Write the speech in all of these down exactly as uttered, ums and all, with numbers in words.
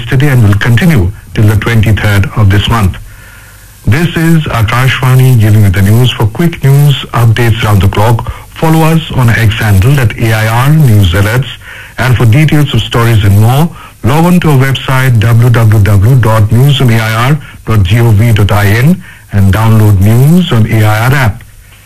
yesterday and will continue till the twenty-third of this month. This is Akashvani giving you the news. For quick news updates round the clock, follow us on our X handle at A I R News Alerts. And for details of stories and more, log on to our website w w w dot news on a i r dot gov dot in and download News on A I R app.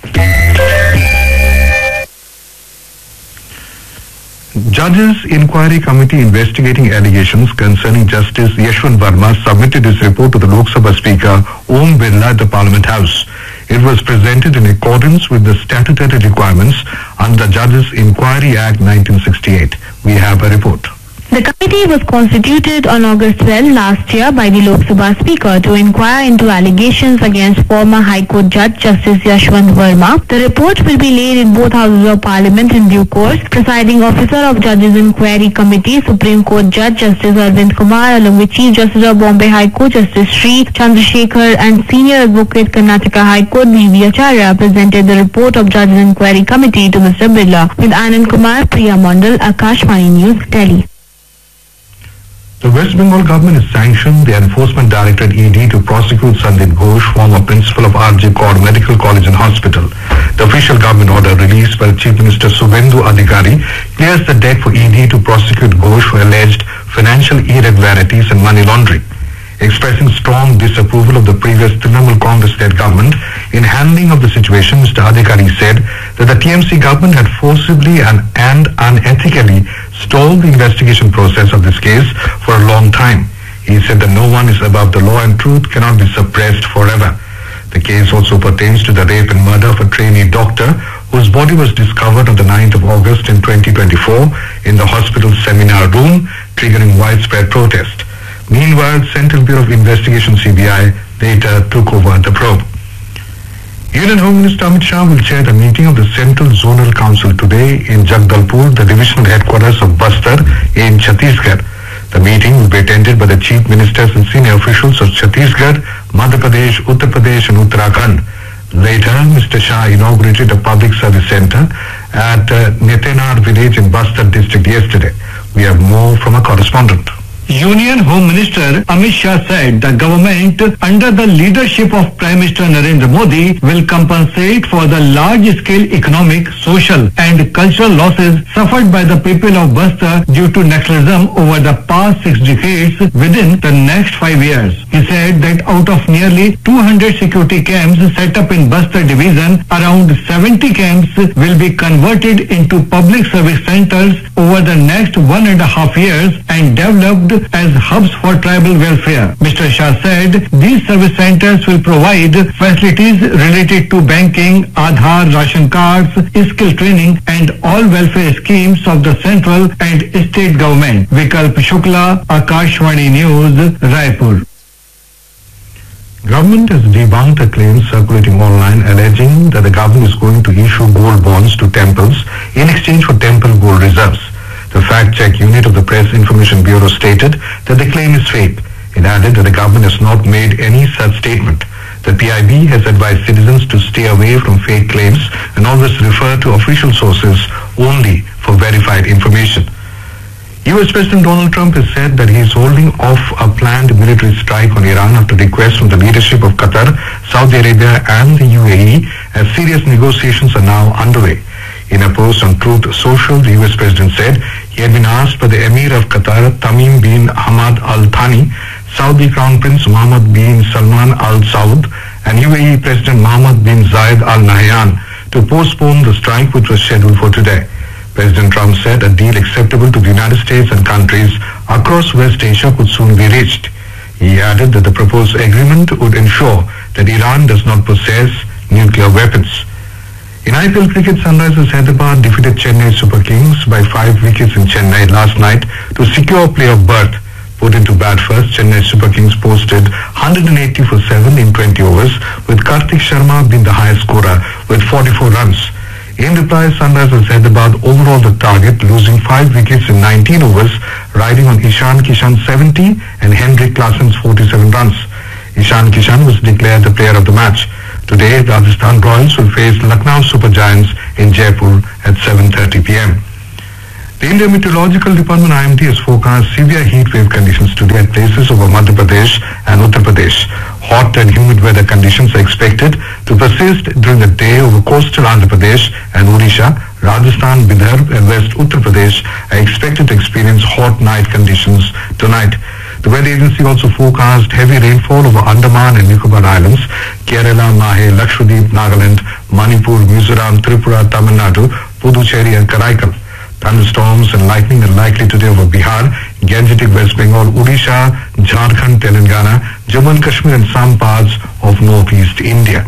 Judges Inquiry Committee investigating allegations concerning Justice Yashwant Verma submitted his report to the Lok Sabha Speaker Om Birla at the Parliament House. It was presented in accordance with the statutory requirements under the Judges Inquiry Act nineteen sixty-eight. We have a report. The committee was constituted on August twelfth last year by the Lok Sabha Speaker to inquire into allegations against former High Court Judge Justice Yashwant Verma. The report will be laid in both houses of Parliament in due course. Presiding Officer of Judges Inquiry Committee, Supreme Court Judge Justice Arvind Kumar, along with Chief Justice of Bombay High Court Justice Sri Chandrasekhar and Senior Advocate Karnataka High Court V V Acharya, presented the report of Judges Inquiry Committee to Mister Birla. With Anand Kumar, Priya Mandal, Akashvani News, Delhi. The West Bengal government has sanctioned the Enforcement Directorate E D to prosecute Sandeep Ghosh, former principal of R J Kaur Medical College and Hospital. The official government order released by the Chief Minister Suvendu Adhikari clears the deck for E D to prosecute Ghosh for alleged financial irregularities and money laundering. Expressing strong disapproval of the previous Trinamool Congress-led government in handling of the situation, Mister Adhikari said that the T M C government had forcibly and, and unethically stalled the investigation process of this case for a long time. He said that no one is above the law and truth cannot be suppressed forever. The case also pertains to the rape and murder of a trainee doctor whose body was discovered on the ninth of August in twenty twenty-four in the hospital seminar room, triggering widespread protest. Meanwhile, Central Bureau of Investigation C B I later took over the probe. Union Home Minister Amit Shah will chair the meeting of the Central Zonal Council today in Jagdalpur, the divisional headquarters of Bastar in Chhattisgarh. The meeting will be attended by the chief ministers and senior officials of Chhattisgarh, Madhya Pradesh, Uttar Pradesh and Uttarakhand. Later, Mister Shah inaugurated a public service center at uh, Netenar village in Bastar district yesterday. We have more from a correspondent. Union Home Minister Amit Shah said the government under the leadership of Prime Minister Narendra Modi will compensate for the large-scale economic, social and cultural losses suffered by the people of Bastar due to Naxalism over the past six decades within the next five years. He said that out of nearly two hundred security camps set up in Bastar division, around seventy camps will be converted into public service centers over the next one and a half years and developed as hubs for tribal welfare. Mister Shah said these service centers will provide facilities related to banking, Aadhaar, ration cards, skill training and all welfare schemes of the central and state government. Vikalp Shukla, Akashvani News, Raipur. Government has debunked a claim circulating online alleging that the government is going to issue gold bonds to temples in exchange for temple gold reserves. The fact-check unit of the Press Information Bureau stated that the claim is fake. It added that the government has not made any such statement. The P I B has advised citizens to stay away from fake claims and always refer to official sources only for verified information. U S President Donald Trump has said that he is holding off a planned military strike on Iran after requests from the leadership of Qatar, Saudi Arabia and the U A E, as serious negotiations are now underway. In a post on Truth Social, the U S President said he had been asked by the Emir of Qatar, Tamim bin Hamad Al Thani, Saudi Crown Prince Mohammed bin Salman Al Saud, and U A E President Mohammed bin Zayed Al Nahyan to postpone the strike which was scheduled for today. President Trump said a deal acceptable to the United States and countries across West Asia could soon be reached. He added that the proposed agreement would ensure that Iran does not possess nuclear weapons. In I P L cricket, Sunrisers Hyderabad defeated Chennai Super Kings by five wickets in Chennai last night to secure playoff berth. Put into bat first, Chennai Super Kings posted one hundred eighty for seven in twenty overs, with Karthik Sharma being the highest scorer with forty-four runs. In reply, Sunrisers Hyderabad overall the target, losing five wickets in nineteen overs, riding on Ishan Kishan's seventy and Hendrik Klassen's forty-seven runs. Ishan Kishan was declared the player of the match. Today, Rajasthan Royals will face Lucknow Super Giants in Jaipur at seven thirty p m The Indian Meteorological Department I M D has forecast severe heat wave conditions today at places over Madhya Pradesh and Uttar Pradesh. Hot and humid weather conditions are expected to persist during the day over coastal Andhra Pradesh and Odisha. Rajasthan, Bidarbh and West Uttar Pradesh are expected to experience hot night conditions tonight. The weather agency also forecast heavy rainfall over Andaman and Nicobar Islands, Kerala, Mahe, Lakshadweep, Nagaland, Manipur, Mizoram, Tripura, Tamil Nadu, Puducherry and Karaikal. Thunderstorms and lightning are likely today over Bihar, Gangetic West Bengal, Odisha, Jharkhand, Telangana, Jammu and Kashmir and some parts of northeast India.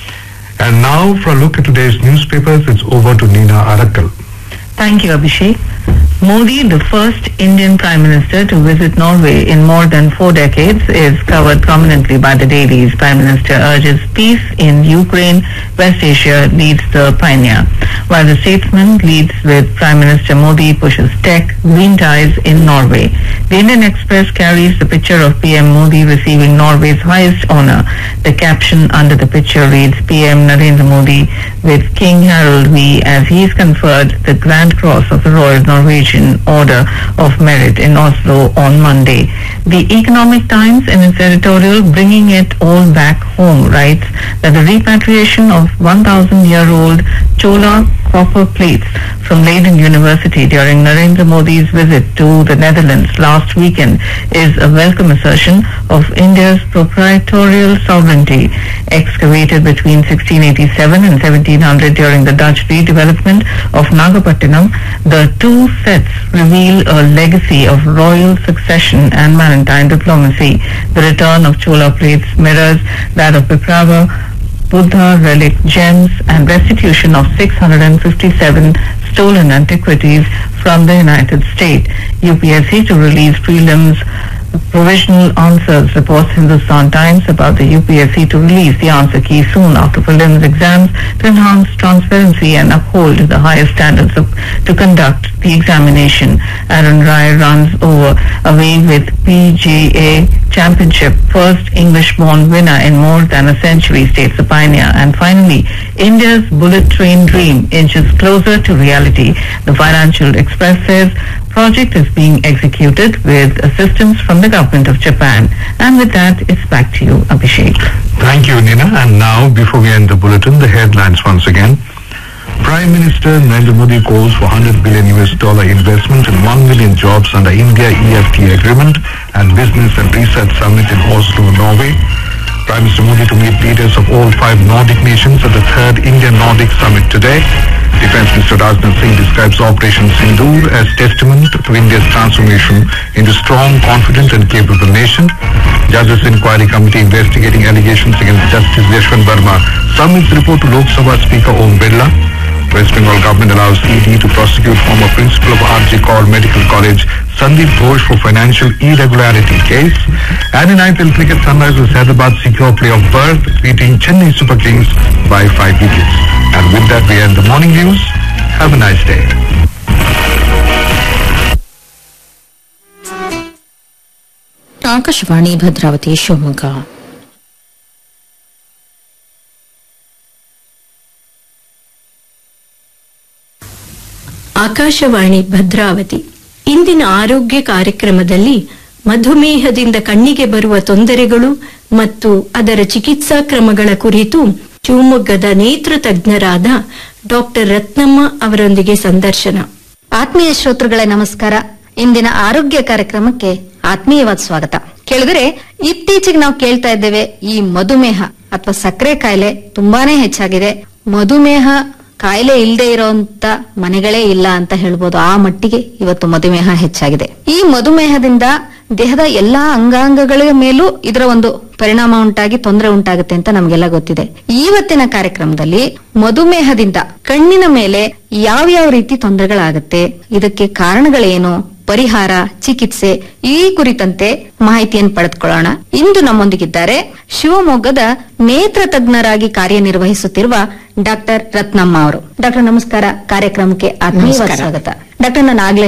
And now for a look at today's newspapers, it's over to Nina Arakkal. Thank you, Abhishek. Modi, the first Indian Prime Minister to visit Norway in more than four decades, is covered prominently by the dailies. Prime Minister urges peace in Ukraine. West Asia leads the pioneer. While the statesman leads with Prime Minister Modi pushes tech, green ties in Norway. The Indian Express carries the picture of P M Modi receiving Norway's highest honor. The caption under the picture reads, P M Narendra Modi with King Harald V as he is conferred the Grand Cross of the Royal Norwegian Order of Merit in Oslo on Monday. The Economic Times, in its editorial Bringing It All Back Home, writes that the repatriation of one thousand year old Chola copper plates from Leiden University during Narendra Modi's visit to the Netherlands last weekend is a welcome assertion of India's proprietorial sovereignty. Excavated between sixteen eighty-seven and seventeen hundred during the Dutch redevelopment of Nagapattinam, the two sets reveal a legacy of royal succession and maritime diplomacy. The return of Chola plates mirrors that of Viprava, Buddha relic gems and restitution of six hundred fifty-seven stolen antiquities from the United States. U P S C to release prelims provisional answers, reports Hindustan Times about the U P S C to release the answer key soon after prelims exams to enhance transparency and uphold the highest standards of, to conduct the examination. Aaron Rai runs over away with P G A Championship, first English-born winner in more than a century, states the pioneer. And finally, India's bullet train dream inches closer to reality. The Financial Express says project is being executed with assistance from the government of Japan. And with that, it's back to you, Abhishek. Thank you, Nina. And now, before we end the bulletin, the headlines once again. Prime Minister Narendra Modi calls for one hundred billion U S dollar investment and one million jobs under India E F T A agreement and Business and Research Summit in Oslo, Norway. Prime Minister Modi to meet leaders of all five Nordic nations at the third India-Nordic Summit today. Defence Minister Rajnath Singh describes Operation Sindoor as testament to India's transformation into strong, confident and capable nation. Judges Inquiry Committee investigating allegations against Justice Yashwant Verma submits report to Lok Sabha Speaker Om Birla. West Bengal government allows E D to prosecute former principal of R J Kaur Medical College Sandeep Ghosh for financial irregularity case. And in I P L cricket, Sunrisers Hyderabad secure playoff berth, beating Chennai Super Kings by five wickets. And with that, we end the morning news. Have a nice day. Akashvani Bhadravati Shivamogga. Akashvani Bhadravati ಇಂದಿನ ಆರೋಗ್ಯ ಕಾರ್ಯಕ್ರಮದಲ್ಲಿ ಮಧುಮೇಹದಿಂದ ಕಣ್ಣಿಗೆ ಬರುವ ತೊಂದರೆಗಳು ಮತ್ತು ಅದರ ಚಿಕಿತ್ಸಾ ಕ್ರಮಗಳ ಕುರಿತು ಶಿವಮೊಗ್ಗದ ನೇತ್ರ ತಜ್ಞರಾದ ಡಾಕ್ಟರ್ ರತ್ನಮ್ಮ ಅವರೊಂದಿಗೆ ಸಂದರ್ಶನ. ಆತ್ಮೀಯ ಶ್ರೋತೃಗಳೇ ನಮಸ್ಕಾರ. ಇಂದಿನ ಆರೋಗ್ಯ ಕಾರ್ಯಕ್ರಮಕ್ಕೆ ಆತ್ಮೀಯವಾದ ಸ್ವಾಗತ. ಕೇಳಿದ್ರೆ ಇತ್ತೀಚೆಗೆ ನಾವು ಕೇಳ್ತಾ ಇದ್ದೇವೆ ಈ ಮಧುಮೇಹ ಅಥವಾ ಸಕ್ಕರೆ ಕಾಯಿಲೆ ತುಂಬಾನೇ ಹೆಚ್ಚಾಗಿದೆ. ಮಧುಮೇಹ ಕಾಯಿಲೆ ಇಲ್ಲದೆ ಇರೋಂತ ಮನೆಗಳೇ ಇಲ್ಲ ಅಂತ ಹೇಳ್ಬೋದು. ಆ ಮಟ್ಟಿಗೆ ಇವತ್ತು ಮಧುಮೇಹ ಹೆಚ್ಚಾಗಿದೆ. ಈ ಮಧುಮೇಹದಿಂದ ದೇಹದ ಎಲ್ಲಾ ಅಂಗಾಂಗಗಳ ಮೇಲೂ ಇದರ ಒಂದು ಪರಿಣಾಮ ಉಂಟಾಗಿ ತೊಂದರೆ ಉಂಟಾಗುತ್ತೆ ಅಂತ ನಮಗೆಲ್ಲ ಗೊತ್ತಿದೆ. ಇವತ್ತಿನ ಕಾರ್ಯಕ್ರಮದಲ್ಲಿ ಮಧುಮೇಹದಿಂದ ಕಣ್ಣಿನ ಮೇಲೆ ಯಾವ್ಯಾವ ರೀತಿ ತೊಂದರೆಗಳಾಗುತ್ತೆ, ಇದಕ್ಕೆ ಕಾರಣಗಳೇನು, ಪರಿಹಾರ, ಚಿಕಿತ್ಸೆ ಈ ಕುರಿತಂತೆ ಮಾಹಿತಿಯನ್ನು ಪಡೆದುಕೊಳ್ಳೋಣ. ಇಂದು ನಮ್ಮೊಂದಿಗಿದ್ದಾರೆ ಶಿವಮೊಗ್ಗದ ನೇತ್ರ ತಜ್ಞರಾಗಿ ಕಾರ್ಯನಿರ್ವಹಿಸುತ್ತಿರುವ ಡಾಕ್ಟರ್ ರತ್ನಮ್ಮ ಅವರು. ಡಾಕ್ಟರ್ ನಮಸ್ಕಾರ. ಕಾರ್ಯಕ್ರಮಕ್ಕೆ ಆತ್ಮೀಯ ಸ್ವಾಗತ. ಡಾಕ್ಟರ್, ನಾನು ಆಗ್ಲೇ ಹೇಳ್ದೆ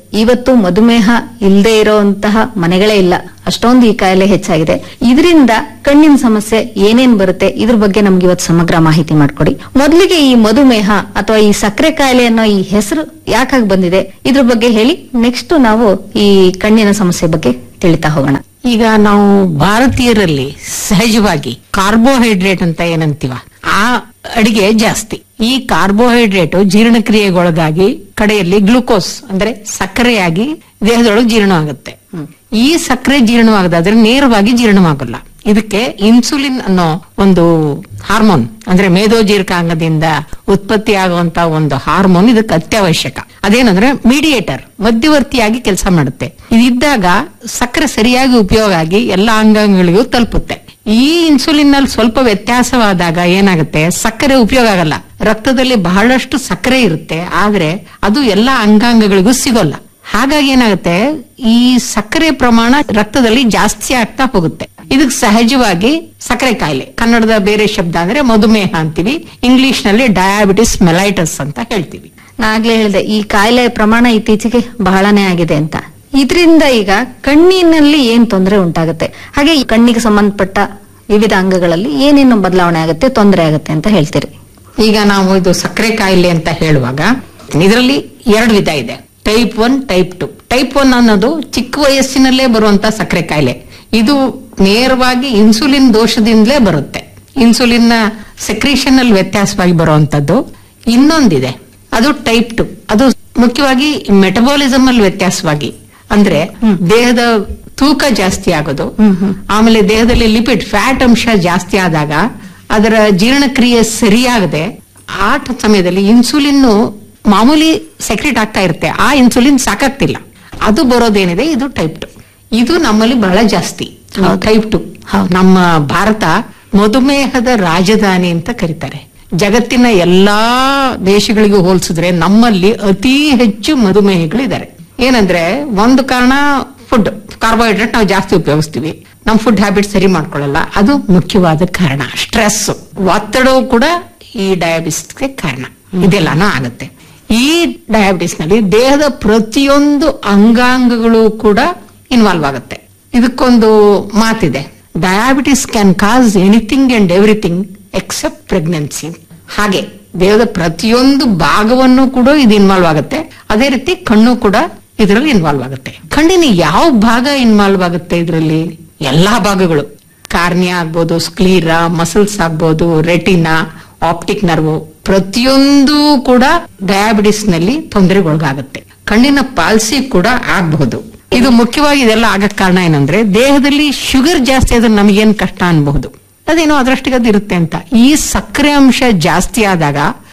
ಇವತ್ತು ಮಧುಮೇಹ ಇಲ್ಲದೆ ಇರುವಂತಹ ಮನೆಗಳೇ ಇಲ್ಲ, ಅಷ್ಟೊಂದು ಈ ಕಾಯಿಲೆ ಹೆಚ್ಚಾಗಿದೆ. ಇದರಿಂದ ಕಣ್ಣಿನ ಸಮಸ್ಯೆ ಏನೇನ್ ಬರುತ್ತೆ ಇದ್ರ ಬಗ್ಗೆ ನಮ್ಗೆ ಇವತ್ತು ಸಮಗ್ರ ಮಾಹಿತಿ ಮಾಡ್ಕೊಡಿ. ಮೊದಲಿಗೆ ಈ ಮಧುಮೇಹ ಅಥವಾ ಈ ಸಕ್ಕರೆ ಕಾಯಿಲೆ ಅನ್ನೋ ಈ ಹೆಸರು ಯಾಕಾಗಿ ಬಂದಿದೆ ಇದ್ರ ಬಗ್ಗೆ ಹೇಳಿ. ನೆಕ್ಸ್ಟ್ ನಾವು ಈ ಕಣ್ಣಿನ ಸಮಸ್ಯೆ ಬಗ್ಗೆ ತಿಳಿತಾ ಹೋಗೋಣ. ಈಗ ನಾವು ಭಾರತೀಯರಲ್ಲಿ ಸಹಜವಾಗಿ ಕಾರ್ಬೋಹೈಡ್ರೇಟ್ ಅಂತ ಏನಂತೀವ ಆ ಅಡಿಗೆ ಜಾಸ್ತಿ. ಈ ಕಾರ್ಬೋಹೈಡ್ರೇಟ್ ಜೀರ್ಣಕ್ರಿಯೆಗೊಳಗಾಗಿ ಕಡೆಯಲ್ಲಿ ಗ್ಲೂಕೋಸ್ ಅಂದ್ರೆ ಸಕ್ಕರೆಯಾಗಿ ದೇಹದೊಳಗೆ ಜೀರ್ಣವಾಗುತ್ತೆ. ಈ ಸಕ್ಕರೆ ಜೀರ್ಣವಾಗದಾದ್ರೆ ನೇರವಾಗಿ ಜೀರ್ಣವಾಗಲ್ಲ. ಇದಕ್ಕೆ ಇನ್ಸುಲಿನ್ ಅನ್ನೋ ಒಂದು ಹಾರ್ಮೋನ್ ಅಂದ್ರೆ ಮೇದೋಜೀರಕಾಂಗದಿಂದ ಉತ್ಪತ್ತಿ ಆಗುವಂತ ಒಂದು ಹಾರ್ಮೋನ್ ಇದಕ್ಕೆ ಅತ್ಯವಶ್ಯಕ. ಅದೇನಂದ್ರೆ ಮೀಡಿಯೇಟರ್, ಮಧ್ಯವರ್ತಿಯಾಗಿ ಕೆಲಸ ಮಾಡುತ್ತೆ. ಇದಿದ್ದಾಗ ಸಕ್ಕರೆ ಸರಿಯಾಗಿ ಉಪಯೋಗ ಆಗಿ ಎಲ್ಲಾ ಅಂಗಾಂಗಗಳಿಗೂ ತಲುಪುತ್ತೆ. ಈ ಇನ್ಸುಲಿನ್ ನಲ್ಲಿ ಸ್ವಲ್ಪ ವ್ಯತ್ಯಾಸವಾದಾಗ ಏನಾಗುತ್ತೆ, ಸಕ್ಕರೆ ಉಪಯೋಗ ಆಗಲ್ಲ. ರಕ್ತದಲ್ಲಿ ಬಹಳಷ್ಟು ಸಕ್ಕರೆ ಇರುತ್ತೆ, ಆದ್ರೆ ಅದು ಎಲ್ಲಾ ಅಂಗಾಂಗಗಳಿಗೂ ಸಿಗೋಲ್ಲ. ಹಾಗಾಗಿ ಏನಾಗುತ್ತೆ, ಈ ಸಕ್ಕರೆ ಪ್ರಮಾಣ ರಕ್ತದಲ್ಲಿ ಜಾಸ್ತಿ ಆಗ್ತಾ ಹೋಗುತ್ತೆ. ಇದಕ್ಕೆ ಸಹಜವಾಗಿ ಸಕ್ಕರೆ ಕಾಯಿಲೆ, ಕನ್ನಡದ ಬೇರೆ ಶಬ್ದ ಅಂದ್ರೆ ಮಧುಮೇಹ ಅಂತೀವಿ, ಇಂಗ್ಲಿಷ್ ನಲ್ಲಿ ಡಯಾಬಿಟಿಸ್ ಮೆಲೈಟಸ್ ಅಂತ ಹೇಳ್ತೀವಿ. ನಾಗ್ಲೇ ಹೇಳಿದೆ ಈ ಕಾಯಿಲೆ ಪ್ರಮಾಣ ಇತ್ತೀಚೆಗೆ ಬಹಳನೇ ಆಗಿದೆ ಅಂತ. ಇದರಿಂದ ಈಗ ಕಣ್ಣಿನಲ್ಲಿ ಏನ್ ತೊಂದರೆ ಉಂಟಾಗುತ್ತೆ, ಹಾಗೆ ಈ ಕಣ್ಣಿಗೆ ಸಂಬಂಧಪಟ್ಟ ವಿವಿಧ ಅಂಗಗಳಲ್ಲಿ ಏನೇನು ಬದಲಾವಣೆ ಆಗುತ್ತೆ, ತೊಂದರೆ ಆಗುತ್ತೆ ಅಂತ ಹೇಳ್ತೀರಿ? ಈಗ ನಾವು ಇದು ಸಕ್ಕರೆ ಕಾಯಿಲೆ ಅಂತ ಹೇಳುವಾಗ ಇದರಲ್ಲಿ ಎರಡು ವಿಧ ಇದೆ, type one, type two. Type one ಅನ್ನೋದು ಚಿಕ್ಕ ವಯಸ್ಸಿನಲ್ಲೇ ಬರುವಂತ ಸಕ್ಕರೆ ಕಾಯಿಲೆ. ಇದು ನೇರವಾಗಿ ಇನ್ಸುಲಿನ್ ದೋಷದಿಂದಲೇ ಬರುತ್ತೆ. ಇನ್ಸುಲಿನ್ ಸೆಕ್ರೀಷನ್ ಅಲ್ಲಿ ವ್ಯತ್ಯಾಸವಾಗಿ ಬರುವಂತದ್ದು. ಇನ್ನೊಂದಿದೆ, ಅದು ಟೈಪ್ ಟು. ಅದು ಮುಖ್ಯವಾಗಿ ಮೆಟಬಾಲಿಸಮ್ ಅಲ್ಲಿ ವ್ಯತ್ಯಾಸವಾಗಿ, ಅಂದ್ರೆ ದೇಹದ ತೂಕ ಜಾಸ್ತಿ ಆಗೋದು, ಆಮೇಲೆ ದೇಹದಲ್ಲಿ ಲಿಪಿಡ್ ಫ್ಯಾಟ್ ಅಂಶ ಜಾಸ್ತಿ ಆದಾಗ ಅದರ ಜೀರ್ಣಕ್ರಿಯೆ ಸರಿಯಾಗದೆ ಆ ಸಮಯದಲ್ಲಿ ಇನ್ಸುಲಿನ್ ಮಾಮೂಲಿ ಸೆಕ್ರೆಟ್ ಆಗ್ತಾ ಇರುತ್ತೆ, ಆ ಇನ್ಸುಲಿನ್ ಸಾಕಾಗ್ತಿಲ್ಲ. ಅದು ಬರೋದೇನಿದೆ ಇದು ಟೈಪ್ ಟು. ಇದು ನಮ್ಮಲ್ಲಿ ಬಹಳ ಜಾಸ್ತಿ ಟೈಪ್ ಟು. ನಮ್ಮ ಭಾರತ ಮಧುಮೇಹದ ರಾಜಧಾನಿ ಅಂತ ಕರೀತಾರೆ. ಜಗತ್ತಿನ ಎಲ್ಲಾ ದೇಶಗಳಿಗೂ ಹೋಲಿಸಿದ್ರೆ ನಮ್ಮಲ್ಲಿ ಅತಿ ಹೆಚ್ಚು ಮಧುಮೇಹಿಗಳಿದ್ದಾರೆ. ಏನಂದ್ರೆ ಒಂದು ಕಾರಣ ಫುಡ್, ಕಾರ್ಬೋಹೈಡ್ರೇಟ್ ನಾವು ಜಾಸ್ತಿ ಉಪಯೋಗಿಸ್ತೀವಿ, ನಮ್ ಫುಡ್ ಹ್ಯಾಬಿಟ್ ಸರಿ ಮಾಡ್ಕೊಳ್ಳಲ್ಲ, ಅದು ಮುಖ್ಯವಾದ ಕಾರಣ. ಸ್ಟ್ರೆಸ್, ಒತ್ತಡವು ಕೂಡ ಈ ಡಯಾಬಿಟಿಸ್ಗೆ ಕಾರಣ. ಇದೆಲ್ಲಾನು ಆಗುತ್ತೆ. ಈ ಡಯಾಬಿಟಿಸ್ ನಲ್ಲಿ ದೇಹದ ಪ್ರತಿಯೊಂದು ಅಂಗಾಂಗಗಳು ಕೂಡ ಇನ್ವಾಲ್ವ್ ಆಗುತ್ತೆ. ಇದಕ್ಕೊಂದು ಮಾತಿದೆ, diabetes can cause anything and everything accept pregnancy. ಹಾಗೆ ದೇಹದ ಪ್ರತಿಯೊಂದು ಭಾಗವನ್ನು ಕೂಡ ಇದು ಇನ್ವಾಲ್ವ್ ಆಗುತ್ತೆ. ಅದೇ ರೀತಿ ಕಣ್ಣು ಕೂಡ ಇದರಲ್ಲಿ ಇನ್ವಾಲ್ವ್ ಆಗುತ್ತೆ. ಕಣ್ಣಿನ ಯಾವ ಭಾಗ ಇನ್ವಾಲ್ವ್ ಆಗುತ್ತೆ ಇದರಲ್ಲಿ? ಎಲ್ಲಾ ಭಾಗಗಳು, ಕಾರ್ನಿಯಾ ಆಗ್ಬೋದು, ಸ್ಕ್ಲೀರಾ, ಮಸಲ್ಸ್ ಆಗ್ಬೋದು, ರೆಟಿನಾ, ಆಪ್ಟಿಕ್ ನರ್ವ್, ಪ್ರತಿಯೊಂದು ಕೂಡ ಡಯಾಬಿಟಿಸ್ ನಲ್ಲಿ ತೊಂದರೆಗೊಳಗಾಗುತ್ತೆ. ಕಣ್ಣಿನ ಪಾಲ್ಸಿ ಕೂಡ ಆಗಬಹುದು. ಇದು ಮುಖ್ಯವಾಗಿ ಇದೆಲ್ಲ ಆಗಕ್ ಕಾರಣ ಏನಂದ್ರೆ ದೇಹದಲ್ಲಿ ಶುಗರ್ ಜಾಸ್ತಿ ಆದ್ರೆ ನಮಗೇನ್ ಕಷ್ಟ ಅನ್ಬಹುದು, ಅದೇನೋ ಅದರಷ್ಟಿಗೆ ಅದು ಇರುತ್ತೆ ಅಂತ. ಈ ಸಕ್ಕರೆ ಅಂಶ ಜಾಸ್ತಿ ಆದಾಗ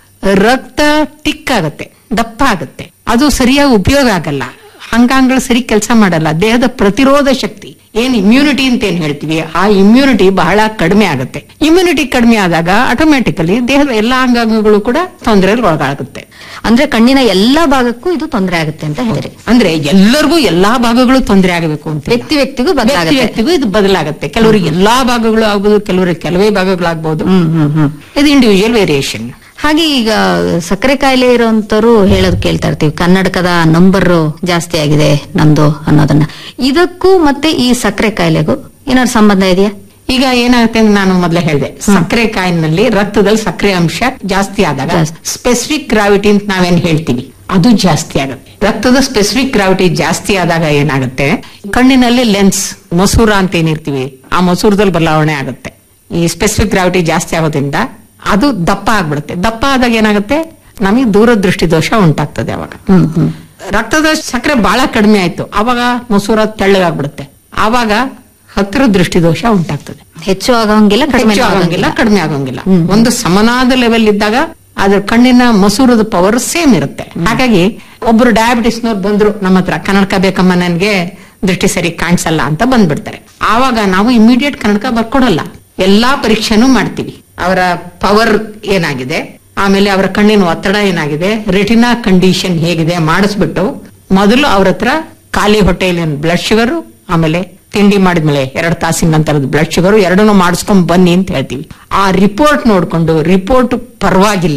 ರಕ್ತ ಟಿಕ್ ಆಗುತ್ತೆ, ದಪ್ಪ ಆಗುತ್ತೆ, ಅದು ಸರಿಯಾಗಿ ಉಪಯೋಗ ಆಗಲ್ಲ, ಅಂಗಾಂಗಗಳು ಸರಿ ಕೆಲಸ ಮಾಡಲ್ಲ. ದೇಹದ ಪ್ರತಿರೋಧ ಶಕ್ತಿ ಏನ್ ಇಮ್ಯುನಿಟಿ ಅಂತ ಏನ್ ಹೇಳ್ತೀವಿ, ಆ ಇಮ್ಯುನಿಟಿ ಬಹಳ ಕಡಿಮೆ ಆಗುತ್ತೆ. ಇಮ್ಯುನಿಟಿ ಕಡಿಮೆ ಆದಾಗ ಆಟೋಮ್ಯಾಟಿಕಲಿ ದೇಹದ ಎಲ್ಲಾ ಅಂಗಾಂಗಗಳು ಕೂಡ ತೊಂದರೆಗೆ ಒಳಗಾಗುತ್ತೆ. ಅಂದ್ರೆ ಕಣ್ಣಿನ ಎಲ್ಲಾ ಭಾಗಕ್ಕೂ ಇದು ತೊಂದರೆ ಆಗುತ್ತೆ ಅಂತ ಹೇಳಿದ್ರೆ, ಅಂದ್ರೆ ಎಲ್ಲರಿಗೂ ಎಲ್ಲಾ ಭಾಗಗಳು ತೊಂದರೆ ಆಗಬೇಕು ಅಂತ ವ್ಯಕ್ತಿ ವ್ಯಕ್ತಿಗೂ ವ್ಯಕ್ತಿ ವ್ಯಕ್ತಿಗೂ ಇದು ಬದಲಾಗುತ್ತೆ. ಕೆಲವರಿಗೆ ಎಲ್ಲಾ ಭಾಗಗಳು ಆಗ್ಬೋದು, ಕೆಲವರಿಗೆ ಕೆಲವೇ ಭಾಗಗಳು ಆಗ್ಬಹುದು. ಇದು ಇಂಡಿವಿಜುವಲ್ ವೇರಿಯೇಷನ್. ಹಾಗೆ ಈಗ ಸಕ್ಕರೆ ಕಾಯಿಲೆ ಇರುವಂತವ್ರು ಹೇಳೋದು ಕೇಳ್ತಾ ಇರ್ತೀವಿ, ಕನ್ನಡಕದ ನಂಬರ್ ಜಾಸ್ತಿ ಆಗಿದೆ ನಂದು ಅನ್ನೋದನ್ನ. ಇದಕ್ಕೂ ಮತ್ತೆ ಈ ಸಕ್ಕರೆ ಕಾಯಿಲೆಗೂ ಏನಾದ್ರು ಸಂಬಂಧ ಇದೆಯಾ? ಈಗ ಏನಾಗುತ್ತೆ ಅಂದ್ರೆ ನಾನು ಮೊದಲೇ ಹೇಳಿದೆ, ಸಕ್ಕರೆ ಕಾಯಿನಲ್ಲಿ ರಕ್ತದಲ್ಲಿ ಸಕ್ಕರೆ ಅಂಶ ಜಾಸ್ತಿ ಆದಾಗ ಸ್ಪೆಸಿಫಿಕ್ ಗ್ರಾವಿಟಿ ಅಂತ ನಾವೇನ್ ಹೇಳ್ತೀವಿ ಅದು ಜಾಸ್ತಿ ಆಗುತ್ತೆ. ರಕ್ತದ ಸ್ಪೆಸಿಫಿಕ್ ಗ್ರಾವಿಟಿ ಜಾಸ್ತಿ ಆದಾಗ ಏನಾಗುತ್ತೆ, ಕಣ್ಣಿನಲ್ಲಿ ಲೆನ್ಸ್ ಮಸೂರ ಅಂತ ಏನಿರ್ತೀವಿ ಆ ಮಸೂರದಲ್ಲಿ ಬದಲಾವಣೆ ಆಗುತ್ತೆ. ಈ ಸ್ಪೆಸಿಫಿಕ್ ಗ್ರಾವಿಟಿ ಜಾಸ್ತಿ ಆಗೋದ್ರಿಂದ ಅದು ದಪ್ಪ ಆಗ್ಬಿಡುತ್ತೆ. ದಪ್ಪ ಆದಾಗ ಏನಾಗುತ್ತೆ, ನಮಗೆ ದೂರದೃಷ್ಟಿ ದೋಷ ಉಂಟಾಗ್ತದೆ. ಅವಾಗ ರಕ್ತದ ಸಕ್ಕರೆ ಬಹಳ ಕಡಿಮೆ ಆಯ್ತು, ಅವಾಗ ಮಸೂರ ತೆಳ್ಳಗಾಗ್ಬಿಡುತ್ತೆ, ಆವಾಗ ಹತ್ತಿರ ದೃಷ್ಟಿ ದೋಷ ಉಂಟಾಗ್ತದೆ. ಹೆಚ್ಚು ಆಗೋಂಗಿಲ್ಲ, ಕಡಿಮೆ ಆಗೋಂಗಿಲ್ಲ, ಕಡಿಮೆ ಆಗೋಂಗಿಲ್ಲ. ಒಂದು ಸಮನಾದ ಲೆವೆಲ್ ಇದ್ದಾಗ ಅದ್ರ ಕಣ್ಣಿನ ಮಸೂರದ ಪವರ್ ಸೇಮ್ ಇರುತ್ತೆ. ಹಾಗಾಗಿ ಒಬ್ರು ಡಯಾಬಿಟಿಸ್ನವ್ರು ಬಂದ್ರು ನಮ್ಮ ಹತ್ರ, ಕನ್ನಡಕ ಬೇಕಮ್ಮ ನನ್ಗೆ ದೃಷ್ಟಿ ಸರಿ ಕಾಣಿಸಲ್ಲ ಅಂತ ಬಂದ್ಬಿಡ್ತಾರೆ. ಆವಾಗ ನಾವು ಇಮಿಡಿಯೇಟ್ ಕನ್ನಡಕ ಬರ್ಕೊಡಲ್ಲ, ಎಲ್ಲಾ ಪರೀಕ್ಷೆನೂ ಮಾಡ್ತೀವಿ. ಅವರ ಪವರ್ ಏನಾಗಿದೆ, ಆಮೇಲೆ ಅವರ ಕಣ್ಣಿನ ಒತ್ತಡ ಏನಾಗಿದೆ, ರೆಟಿನಾ ಕಂಡೀಷನ್ ಹೇಗಿದೆ ಮಾಡಿಸ್ಬಿಟ್ಟು ಮೊದಲು ಅವ್ರ ಹತ್ರ ಖಾಲಿ ಹೊಟ್ಟೆಯಲ್ಲಿ ಬ್ಲಡ್ ಶುಗರ್, ಆಮೇಲೆ ತಿಂಡಿ ಮಾಡಿದ್ಮೇಲೆ ಎರಡು ತಾಸಿನ ನಂತರದ ಬ್ಲಡ್ ಶುಗರ್ ಎರಡನ್ನೂ ಮಾಡಿಸ್ಕೊಂಡ್ ಬನ್ನಿ ಅಂತ ಹೇಳ್ತೀವಿ. ಆ ರಿಪೋರ್ಟ್ ನೋಡ್ಕೊಂಡು ರಿಪೋರ್ಟ್ ಪರವಾಗಿಲ್ಲ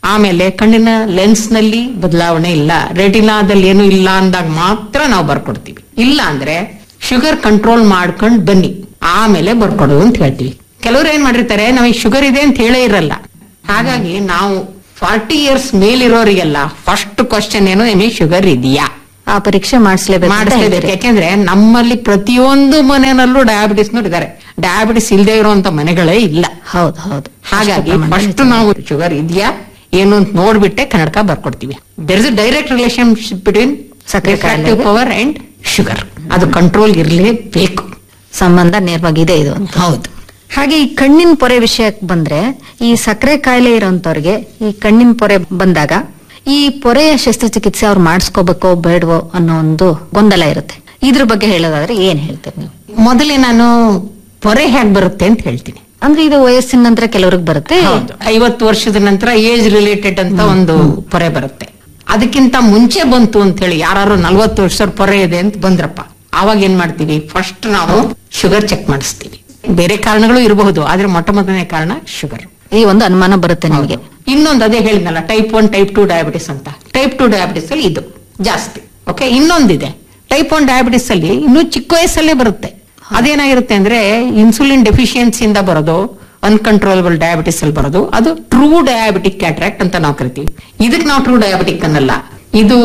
ಆಮೇಲೆ ಕಣ್ಣಿನ ಲೆನ್ಸ್ ನಲ್ಲಿ ಬದಲಾವಣೆ ಇಲ್ಲ, ರೆಟಿನಾದಲ್ಲಿ ಏನು ಇಲ್ಲ ಅಂದಾಗ ಮಾತ್ರ ನಾವು ಬರ್ಕೊಡ್ತೀವಿ. ಇಲ್ಲ ಅಂದ್ರೆ ಶುಗರ್ ಕಂಟ್ರೋಲ್ ಮಾಡ್ಕೊಂಡ್ ಬನ್ನಿ ಆಮೇಲೆ ಬರ್ಕೊಡು ಅಂತ ಹೇಳ್ತೀವಿ. ಕೆಲವರು ಏನ್ ಮಾಡಿರ್ತಾರೆ, ನಮಗೆ ಶುಗರ್ ಇದೆ ಅಂತ ಹೇಳೇ ಇರಲ್ಲ. ಹಾಗಾಗಿ ನಾವು ಫಾರ್ಟಿ ಇಯರ್ಸ್ ಮೇಲಿರೋರಿಗೆಲ್ಲ ಫಸ್ಟ್ ಕ್ವಶನ್ ಏನು, ನಿಮಗೆ ಶುಗರ್ ಇದೆಯಾ, ಆ ಪರೀಕ್ಷೆ ಮಾಡಿಸ್ಲೇಬೇಕು ಮಾಡಿಸ್ಲೇಬೇಕು. ಯಾಕೆಂದ್ರೆ ನಮ್ಮಲ್ಲಿ ಪ್ರತಿಯೊಂದು ಮನೆಯಲ್ಲೂ ಡಯಾಬಿಟಿಸ್ ಇದ್ದಾರೆ. ಡಯಾಬಿಟಿಸ್ ಇಲ್ಲದೆ ಇರುವಂತ ಮನೆಗಳೇ ಇಲ್ಲ. ಹೌದು ಹೌದು. ಹಾಗಾಗಿ ಫಸ್ಟ್ ನಾವು ಶುಗರ್ ಇದೆಯಾ ಏನು ಅಂತ ನೋಡ್ಬಿಟ್ಟೆ ಕನ್ನಡಕ ಬರ್ಕೊಡ್ತೀವಿ. There is a direct relationship between ಸಕ್ರೆ ಪವರ್ ಅಂಡ್ ಶುಗರ್. ಅದು ಕಂಟ್ರೋಲ್ ಇರಲೇಬೇಕು, ಸಂಬಂಧ ನೇರವಾಗಿದೆ ಇದು. ಹೌದು. ಹಾಗೆ ಈ ಕಣ್ಣಿನ ಪೊರೆ ವಿಷಯಕ್ಕೆ ಬಂದ್ರೆ, ಈ ಸಕ್ಕರೆ ಕಾಯಿಲೆ ಇರೋಂತವ್ರಿಗೆ ಈ ಕಣ್ಣಿನ ಪೊರೆ ಬಂದಾಗ ಈ ಪೊರೆಯ ಶಸ್ತ್ರಚಿಕಿತ್ಸೆ ಅವ್ರು ಮಾಡಿಸ್ಕೋಬೇಕೋ ಬೇಡವೋ ಅನ್ನೋ ಒಂದು ಗೊಂದಲ ಇರುತ್ತೆ. ಇದ್ರ ಬಗ್ಗೆ ಹೇಳೋದಾದ್ರೆ ಏನ್ ಹೇಳ್ತೀರಿ ನೀವು? ಮೊದಲೇ ನಾನು ಪೊರೆ ಹೇಗ್ ಬರುತ್ತೆ ಅಂತ ಹೇಳ್ತೀನಿ. ಅಂದ್ರೆ ಇದು ವಯಸ್ಸಿನ ನಂತರ ಕೆಲವ್ರಿಗೆ ಬರುತ್ತೆ. ಐವತ್ತು ವರ್ಷದ ನಂತರ ಏಜ್ ರಿಲೇಟೆಡ್ ಅಂತ ಒಂದು ಪೊರೆ ಬರುತ್ತೆ. ಅದಕ್ಕಿಂತ ಮುಂಚೆ ಬಂತು ಅಂತ ಹೇಳಿ ಯಾರು ನಲ್ವತ್ತು ವರ್ಷದ ಪೊರೆ ಇದೆ ಅಂತ ಬಂದ್ರಪ್ಪ, ಅವಾಗ ಏನ್ ಮಾಡ್ತೀವಿ, ಫಸ್ಟ್ ನಾವು ಶುಗರ್ ಚೆಕ್ ಮಾಡಿಸ್ತೀವಿ. ಬೇರೆ ಕಾರಣಗಳು ಇರಬಹುದು, ಆದ್ರೆ ಮೊಟ್ಟ ಮೊದಲನೇ ಕಾರಣ ಶುಗರ್. ಈ ಒಂದು ಅನುಮಾನ ಬರುತ್ತೆ ನಿಮಗೆ. ಇನ್ನೊಂದು ಅದೇ ಹೇಳಿದ್ನಲ್ಲ, type one type two diabetes ಅಂತ. ಟೈಪ್ ಟು ಡಯಾಬಿಟಿಸ್ ಅಲ್ಲಿ ಇದು ಜಾಸ್ತಿ. ಓಕೆ, ಇನ್ನೊಂದಿದೆ ಟೈಪ್ ಒನ್ ಡಯಾಬಿಟಿಸ್ ಅಲ್ಲಿ ಇನ್ನೂ ಚಿಕ್ಕ ವಯಸ್ಸಲ್ಲೇ ಬರುತ್ತೆ. ಅದೇನಾಗಿರುತ್ತೆ ಅಂದ್ರೆ ಇನ್ಸುಲಿನ್ ಡೆಫಿಷಿಯನ್ಸಿಯಿಂದ ಬರೋದು, ಅನ್ಕಂಟ್ರೋಲಬಲ್ ಡಯಾಬಿಟಿಸ್ ಅಲ್ಲಿ ಬರೋದು, ಅದು ಟ್ರೂ ಡಯಾಬಿಟಿಕ್ ಕ್ಯಾಟ್ರಾಕ್ಟ್ ಅಂತ ನಾವು ಕರಿತೀವಿ. ಇದಕ್ಕೆ ನಾವು ಟ್ರೂ ಡಯಾಬಿಟಿಕ್ ಅನ್ನಲ್ಲ, ಇದು